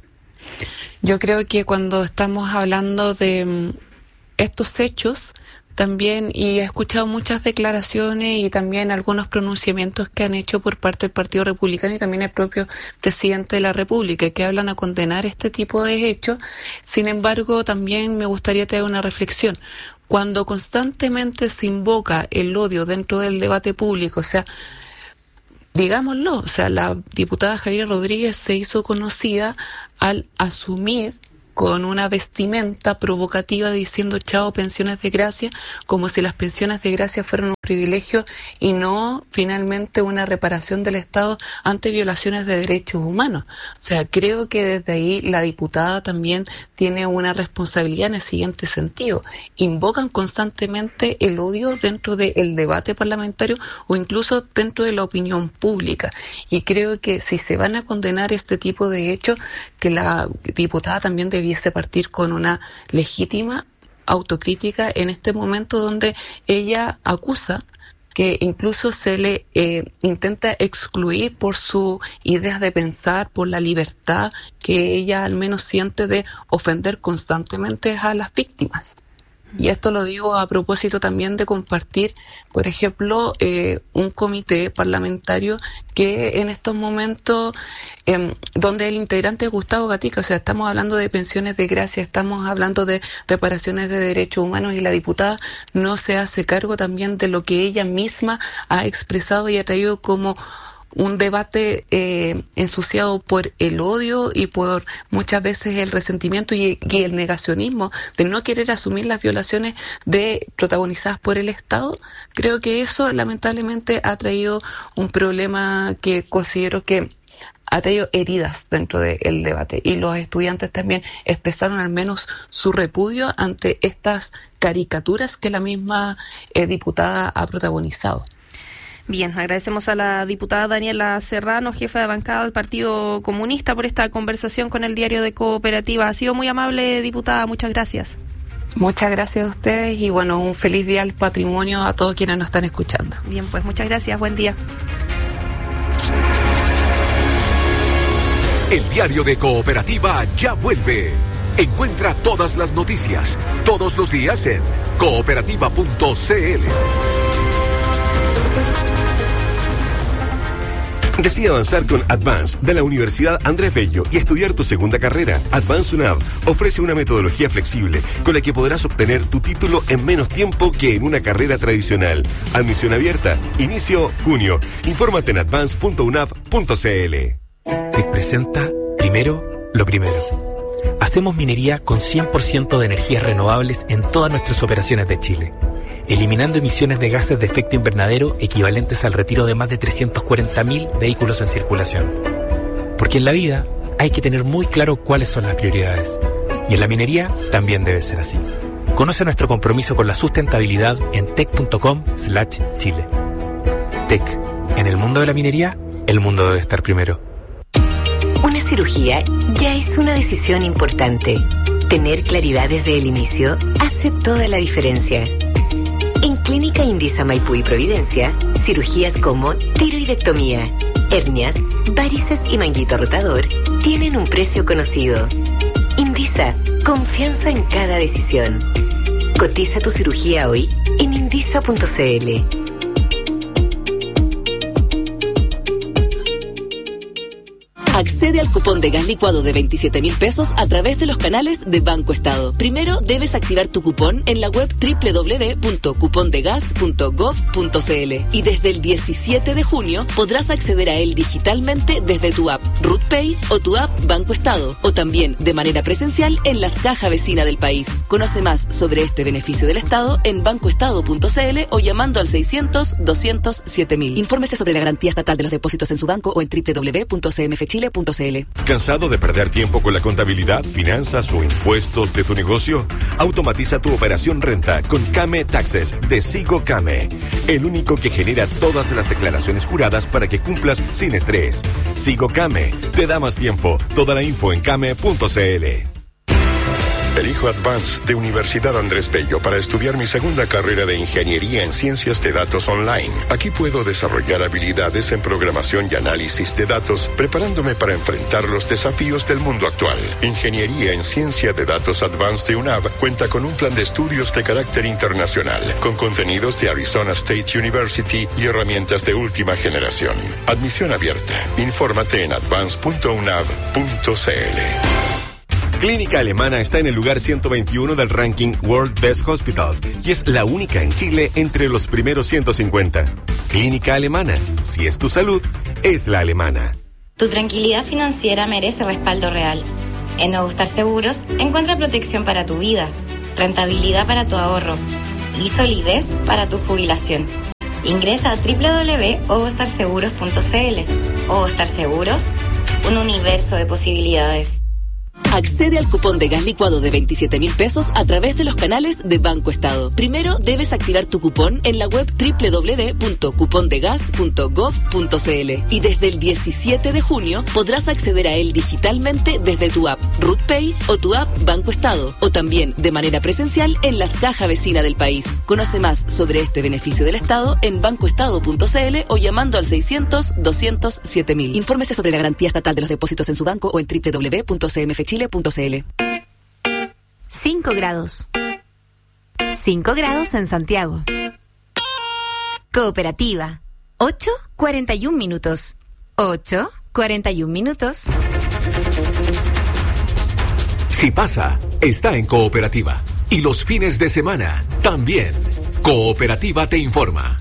Yo creo que cuando estamos hablando de um, estos hechos, también, y he escuchado muchas declaraciones y también algunos pronunciamientos que han hecho por parte del Partido Republicano y también el propio presidente de la República, que hablan a condenar este tipo de hechos. Sin embargo, también me gustaría traer una reflexión. Cuando constantemente se invoca el odio dentro del debate público, o sea, digámoslo, o sea, la diputada Javiera Rodríguez se hizo conocida al asumir con una vestimenta provocativa diciendo chao pensiones de gracia, como si las pensiones de gracia fueran un privilegio y no finalmente una reparación del Estado ante violaciones de derechos humanos. O sea, creo que desde ahí la diputada también tiene una responsabilidad en el siguiente sentido. Invocan constantemente el odio dentro del debate parlamentario o incluso dentro de la opinión pública. Y creo que si se van a condenar este tipo de hechos, que la diputada también debiese partir con una legítima autocrítica en este momento donde ella acusa que incluso se le eh, intenta excluir por sus ideas de pensar, por la libertad que ella al menos siente de ofender constantemente a las víctimas. Y esto lo digo a propósito también de compartir, por ejemplo, eh, un comité parlamentario que en estos momentos, eh, donde el integrante es Gustavo Gatica, o sea, estamos hablando de pensiones de gracia, estamos hablando de reparaciones de derechos humanos y la diputada no se hace cargo también de lo que ella misma ha expresado y ha traído como un debate eh, ensuciado por el odio y por muchas veces el resentimiento y, y el negacionismo de no querer asumir las violaciones de protagonizadas por el Estado. Creo que eso lamentablemente ha traído un problema que considero que ha traído heridas dentro del debate y los estudiantes también expresaron al menos su repudio ante estas caricaturas que la misma eh, diputada ha protagonizado. Bien, agradecemos a la diputada Daniela Serrano, jefa de bancada del Partido Comunista, por esta conversación con el Diario de Cooperativa. Ha sido muy amable, diputada, muchas gracias. Muchas gracias a ustedes y bueno, un feliz día al patrimonio a todos quienes nos están escuchando. Bien, pues muchas gracias, buen día. El Diario de Cooperativa ya vuelve. Encuentra todas las noticias, todos los días en cooperativa punto c l. Decide avanzar con Advance de la Universidad Andrés Bello y estudiar tu segunda carrera. Advance UNAV ofrece una metodología flexible con la que podrás obtener tu título en menos tiempo que en una carrera tradicional. Admisión abierta. Inicio junio. Infórmate en advance punto u n a v punto c l. Te presenta primero lo primero. Hacemos minería con cien por ciento de energías renovables en todas nuestras operaciones de Chile, eliminando emisiones de gases de efecto invernadero equivalentes al retiro de más de trescientos cuarenta mil vehículos en circulación. Porque en la vida hay que tener muy claro cuáles son las prioridades. Y en la minería también debe ser así. Conoce nuestro compromiso con la sustentabilidad en tec punto com slash chile. Tec, en el mundo de la minería, el mundo debe estar primero. Una cirugía ya es una decisión importante. Tener claridad desde el inicio hace toda la diferencia. En Clínica Indisa Maipú y Providencia, cirugías como tiroidectomía, hernias, varices y manguito rotador tienen un precio conocido. Indisa, confianza en cada decisión. Cotiza tu cirugía hoy en indisa punto c l. Accede al cupón de gas licuado de veintisiete mil pesos a través de los canales de Banco Estado. Primero debes activar tu cupón en la web doble u doble u doble u punto cupondegas punto gov punto c l y desde el diecisiete de junio podrás acceder a él digitalmente desde tu app RutPay o tu app Banco Estado, o también de manera presencial en las cajas vecinas del país. Conoce más sobre este beneficio del Estado en bancoestado punto c l o llamando al seiscientos, doscientos, siete mil. Infórmese sobre la garantía estatal de los depósitos en su banco o en doble u doble u doble u punto c m f chile punto c l. ¿Cansado de perder tiempo con la contabilidad, finanzas o impuestos de tu negocio? Automatiza tu operación renta con Came Taxes de Sigo Came, el único que genera todas las declaraciones juradas para que cumplas sin estrés. Sigo Came, te da más tiempo. Toda la info en came punto c l. Elijo Advance de Universidad Andrés Bello para estudiar mi segunda carrera de Ingeniería en Ciencias de Datos Online. Aquí puedo desarrollar habilidades en programación y análisis de datos, preparándome para enfrentar los desafíos del mundo actual. Ingeniería en Ciencia de Datos Advance de U N A V cuenta con un plan de estudios de carácter internacional, con contenidos de Arizona State University y herramientas de última generación. Admisión abierta. Infórmate en advance punto u n a v punto c l. Clínica Alemana está en el lugar ciento veintiuno del ranking World Best Hospitals y es la única en Chile entre los primeros ciento cincuenta. Clínica Alemana, si es tu salud, es la alemana. Tu tranquilidad financiera merece respaldo real. En Nuevo Star Seguros encuentra protección para tu vida, rentabilidad para tu ahorro y solidez para tu jubilación. Ingresa a doble u doble u doble u punto ovostar seguros punto c l. Ovostar Seguros, un universo de posibilidades. Accede al cupón de gas licuado de veintisiete mil pesos a través de los canales de Banco Estado. Primero debes activar tu cupón en la web doble u doble u doble u punto cupondegas punto gov punto c l y desde el diecisiete de junio podrás acceder a él digitalmente desde tu app RutPay o tu app Banco Estado, o también de manera presencial en las cajas vecinas del país. Conoce más sobre este beneficio del Estado en bancoestado punto c l o llamando al seiscientos, doscientos, siete mil. Infórmese sobre la garantía estatal de los depósitos en su banco o en doble u doble u doble u punto c m f chile punto c l. cinco grados. cinco grados en Santiago. Cooperativa. ocho, cuarenta y un minutos. ocho, cuarenta y un minutos. Si pasa, está en Cooperativa. Y los fines de semana, también. Cooperativa te informa.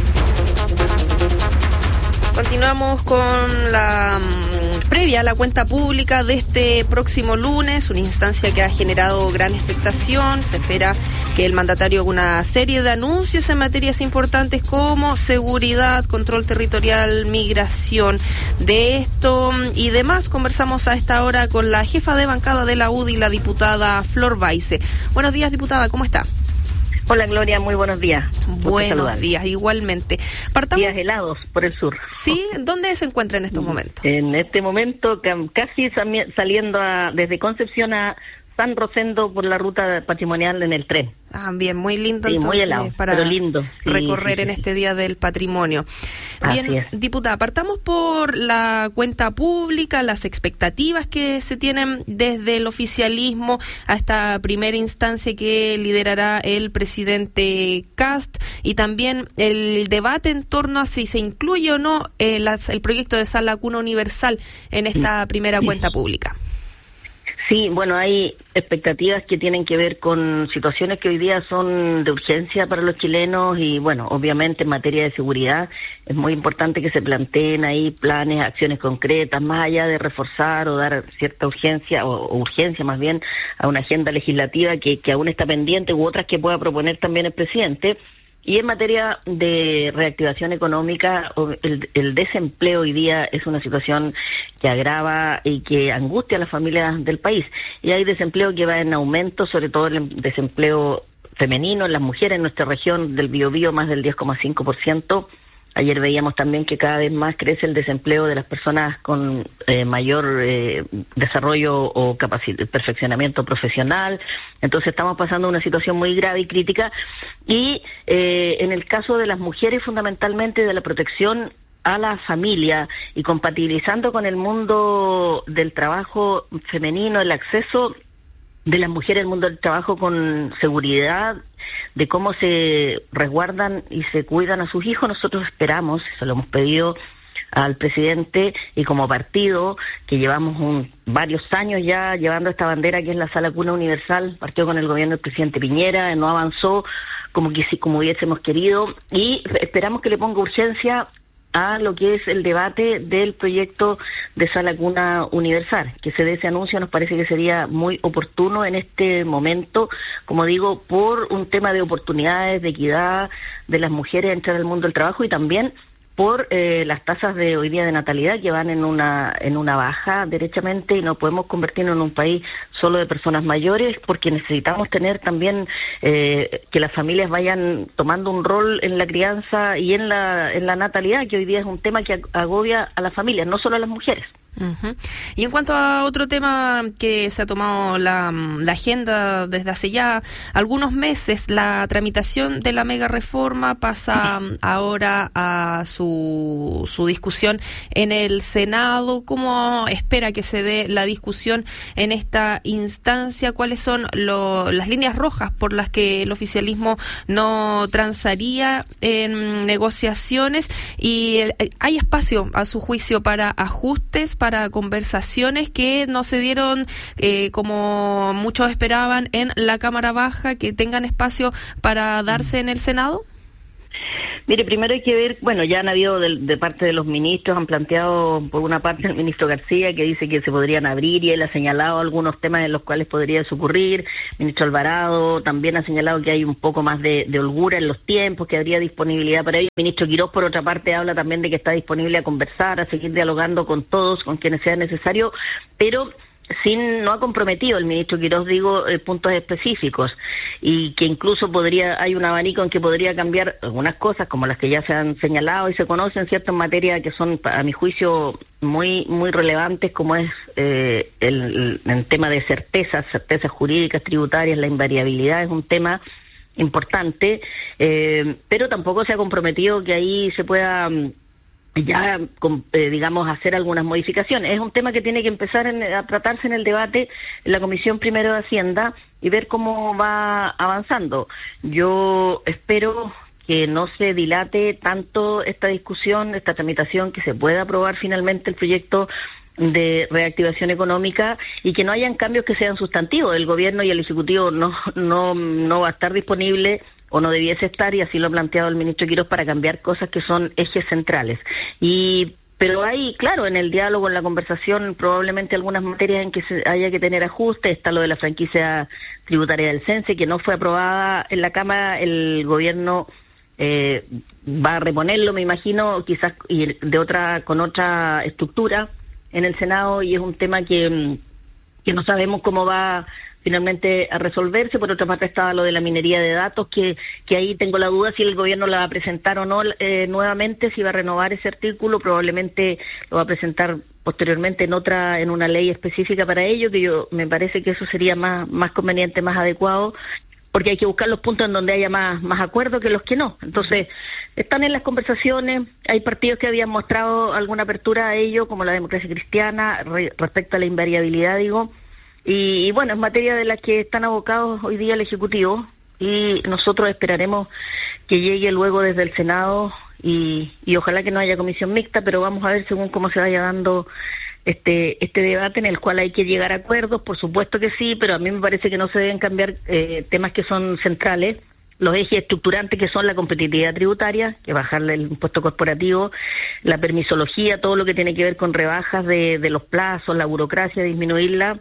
Continuamos con la um, previa a la cuenta pública de este próximo lunes, una instancia que ha generado gran expectación. Se espera que el mandatario haga una serie de anuncios en materias importantes como seguridad, control territorial, migración. De esto y demás conversamos a esta hora con la jefa de bancada de la U D I, la diputada Flor Baise. Buenos días, diputada, ¿cómo está? Hola Gloria, muy buenos días. Buenos días, igualmente. Partamos... Días helados por el sur. ¿Sí? ¿Dónde se encuentra en estos momentos? En este momento casi saliendo a, desde Concepción a San Rosendo por la ruta patrimonial en el tren. Ah, bien, muy lindo. Sí, entonces, muy helado, para pero lindo. Sí, recorrer sí, en sí. este Día del Patrimonio. Bien, Así es. diputada, partamos por la cuenta pública, las expectativas que se tienen desde el oficialismo a esta primera instancia que liderará el presidente Kast, y también el debate en torno a si se incluye o no eh, las, el proyecto de sala cuna universal en esta primera cuenta pública. Sí, bueno, hay expectativas que tienen que ver con situaciones que hoy día son de urgencia para los chilenos y, bueno, obviamente en materia de seguridad es muy importante que se planteen ahí planes, acciones concretas, más allá de reforzar o dar cierta urgencia, o, o urgencia más bien, a una agenda legislativa que, que aún está pendiente u otras que pueda proponer también el presidente. Y en materia de reactivación económica, el, el desempleo hoy día es una situación que agrava y que angustia a las familias del país. Y hay desempleo que va en aumento, sobre todo el desempleo femenino en las mujeres en nuestra región del Biobío, más del diez coma cinco por ciento. Ayer veíamos también que cada vez más crece el desempleo de las personas con eh, mayor eh, desarrollo o capacidad, perfeccionamiento profesional. Entonces estamos pasando una situación muy grave y crítica. Y eh, en el caso de las mujeres, fundamentalmente de la protección a la familia y compatibilizando con el mundo del trabajo femenino, el acceso de las mujeres al mundo del trabajo con seguridad, de cómo se resguardan y se cuidan a sus hijos. Nosotros esperamos, se lo hemos pedido al presidente y como partido, que llevamos un, varios años ya llevando esta bandera que es la Sala Cuna Universal, partió con el gobierno del presidente Piñera, no avanzó como que como hubiésemos querido, y esperamos que le ponga urgencia a lo que es el debate del proyecto de Sala Cuna Universal. Que se dé ese anuncio nos parece que sería muy oportuno en este momento, como digo, por un tema de oportunidades, de equidad de las mujeres entrar al mundo del trabajo, y también por eh, las tasas de hoy día de natalidad que van en una en una baja derechamente, y no podemos convertirnos en un país solo de personas mayores, porque necesitamos tener también eh, que las familias vayan tomando un rol en la crianza y en la en la natalidad, que hoy día es un tema que agobia a las familias, no solo a las mujeres. Uh-huh. Y en cuanto a otro tema que se ha tomado la, la agenda desde hace ya algunos meses, la tramitación de la mega reforma pasa ahora a su, su discusión en el Senado. ¿Cómo espera que se dé la discusión en esta instancia? ¿Cuáles son lo, las líneas rojas por las que el oficialismo no transaría en negociaciones? Y eh, ¿hay espacio, a su juicio, para ajustes, para conversaciones que no se dieron eh, como muchos esperaban en la Cámara Baja, que tengan espacio para darse en el Senado? Mire, primero hay que ver, bueno, ya han habido de, de parte de los ministros, han planteado por una parte el ministro García, que dice que se podrían abrir, y él ha señalado algunos temas en los cuales podría ocurrir. El ministro Alvarado también ha señalado que hay un poco más de, de holgura en los tiempos, que habría disponibilidad para ello. El ministro Quirós, por otra parte, habla también de que está disponible a conversar, a seguir dialogando con todos, con quienes sea necesario, pero sin no ha comprometido el ministro Quirós, digo, eh, puntos específicos, y que incluso podría hay un abanico en que podría cambiar algunas cosas, como las que ya se han señalado y se conocen, ciertas materias que son, a mi juicio, muy muy relevantes, como es eh, el, el tema de certezas, certezas jurídicas, tributarias. La invariabilidad es un tema importante, eh, pero tampoco se ha comprometido que ahí se pueda ya, eh, digamos, hacer algunas modificaciones. Es un tema que tiene que empezar en, a tratarse en el debate en la Comisión Primero de Hacienda y ver cómo va avanzando. Yo espero que no se dilate tanto esta discusión, esta tramitación, que se pueda aprobar finalmente el proyecto de reactivación económica y que no hayan cambios que sean sustantivos. El gobierno y el Ejecutivo no no no va a estar disponible, o no debiese estar, y así lo ha planteado el ministro Quirós, para cambiar cosas que son ejes centrales. Y pero hay, claro, en el diálogo, en la conversación, probablemente algunas materias en que se haya que tener ajustes. Está lo de la franquicia tributaria del CENSE, que no fue aprobada en la Cámara. El gobierno eh, va a reponerlo, me imagino, quizás y de otra con otra estructura en el Senado, y es un tema que, que no sabemos cómo va finalmente a resolverse. Por otra parte estaba lo de la minería de datos, que que ahí tengo la duda si el gobierno la va a presentar o no eh, nuevamente, si va a renovar ese artículo. Probablemente lo va a presentar posteriormente en otra, en una ley específica para ello, que yo me parece que eso sería más más conveniente, más adecuado, porque hay que buscar los puntos en donde haya más más acuerdo que los que no. Entonces, están en las conversaciones. Hay partidos que habían mostrado alguna apertura a ello, como la Democracia Cristiana, re, respecto a la invariabilidad, digo. Y, y bueno, es materia de la que están abocados hoy día el Ejecutivo, y nosotros esperaremos que llegue luego desde el Senado, y, y ojalá que no haya comisión mixta, pero vamos a ver según cómo se vaya dando este este debate, en el cual hay que llegar a acuerdos, por supuesto que sí, pero a mí me parece que no se deben cambiar eh, temas que son centrales, los ejes estructurantes, que son la competitividad tributaria, que bajarle el impuesto corporativo, la permisología, todo lo que tiene que ver con rebajas de, de los plazos, la burocracia, disminuirla,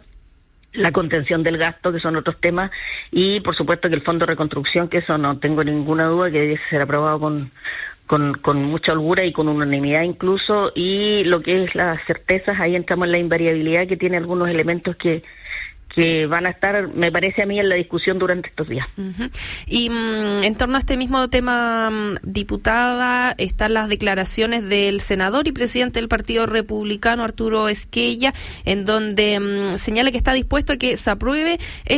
la contención del gasto, que son otros temas, y por supuesto que el Fondo de Reconstrucción, que eso no tengo ninguna duda que debe ser aprobado con, con, con mucha holgura y con unanimidad incluso. Y lo que es las certezas, ahí entramos en la invariabilidad, que tiene algunos elementos que que van a estar, me parece a mí, en la discusión durante estos días. Uh-huh. Y um, en torno a este mismo tema, um, diputada, están las declaraciones del senador y presidente del Partido Republicano, Arturo Esquella, en donde um, señala que está dispuesto a que se apruebe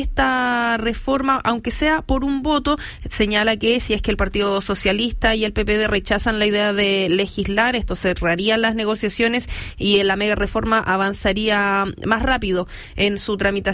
esta reforma, aunque sea por un voto. Señala que si es que el Partido Socialista y el P P D rechazan la idea de legislar, esto cerraría las negociaciones y la mega reforma avanzaría más rápido en su tramitación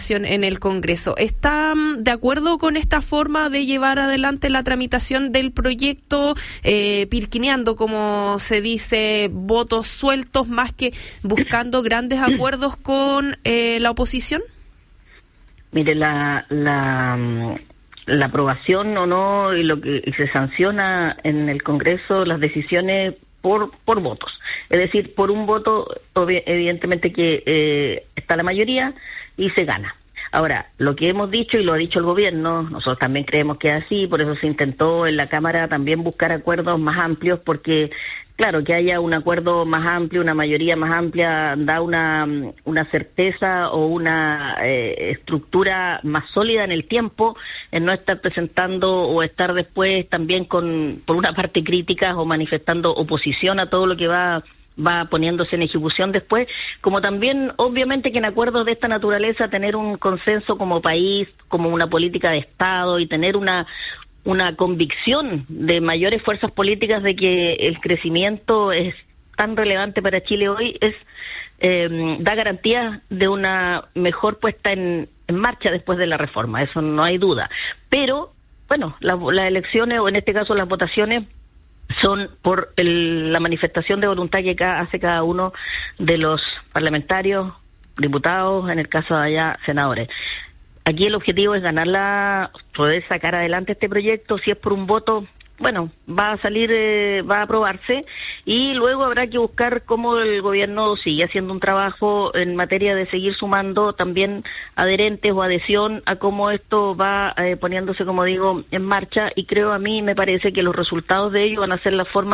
tramitación en el Congreso. ¿Está de acuerdo con esta forma de llevar adelante la tramitación del proyecto, eh, pirquineando, como se dice, votos sueltos más que buscando grandes acuerdos con eh, la oposición? Mire, la, la, la aprobación o no y lo que y se sanciona en el Congreso las decisiones por por votos. Es decir, por un voto, evidentemente que eh, está la mayoría y se gana. Ahora, lo que hemos dicho y lo ha dicho el gobierno, nosotros también creemos que es así, por eso se intentó en la Cámara también buscar acuerdos más amplios, porque, claro, que haya un acuerdo más amplio, una mayoría más amplia, da una, una certeza o una eh, estructura más sólida en el tiempo, en no estar presentando o estar después también con, por una parte, críticas o manifestando oposición a todo lo que va va poniéndose en ejecución después, como también, obviamente, que en acuerdos de esta naturaleza tener un consenso como país, como una política de Estado y tener una una convicción de mayores fuerzas políticas de que el crecimiento es tan relevante para Chile hoy, es eh, da garantías de una mejor puesta en, en marcha después de la reforma, eso no hay duda. Pero, bueno, la, las elecciones, o en este caso las votaciones, son por el, la manifestación de voluntad que ca, hace cada uno de los parlamentarios, diputados, en el caso de allá, senadores. Aquí el objetivo es ganarla, poder sacar adelante este proyecto. Si es por un voto, bueno, va a salir, eh, va a aprobarse, y luego habrá que buscar cómo el gobierno sigue haciendo un trabajo en materia de seguir sumando también adherentes o adhesión a cómo esto va eh, poniéndose, como digo, en marcha, y creo, a mí me parece que los resultados de ello van a ser la forma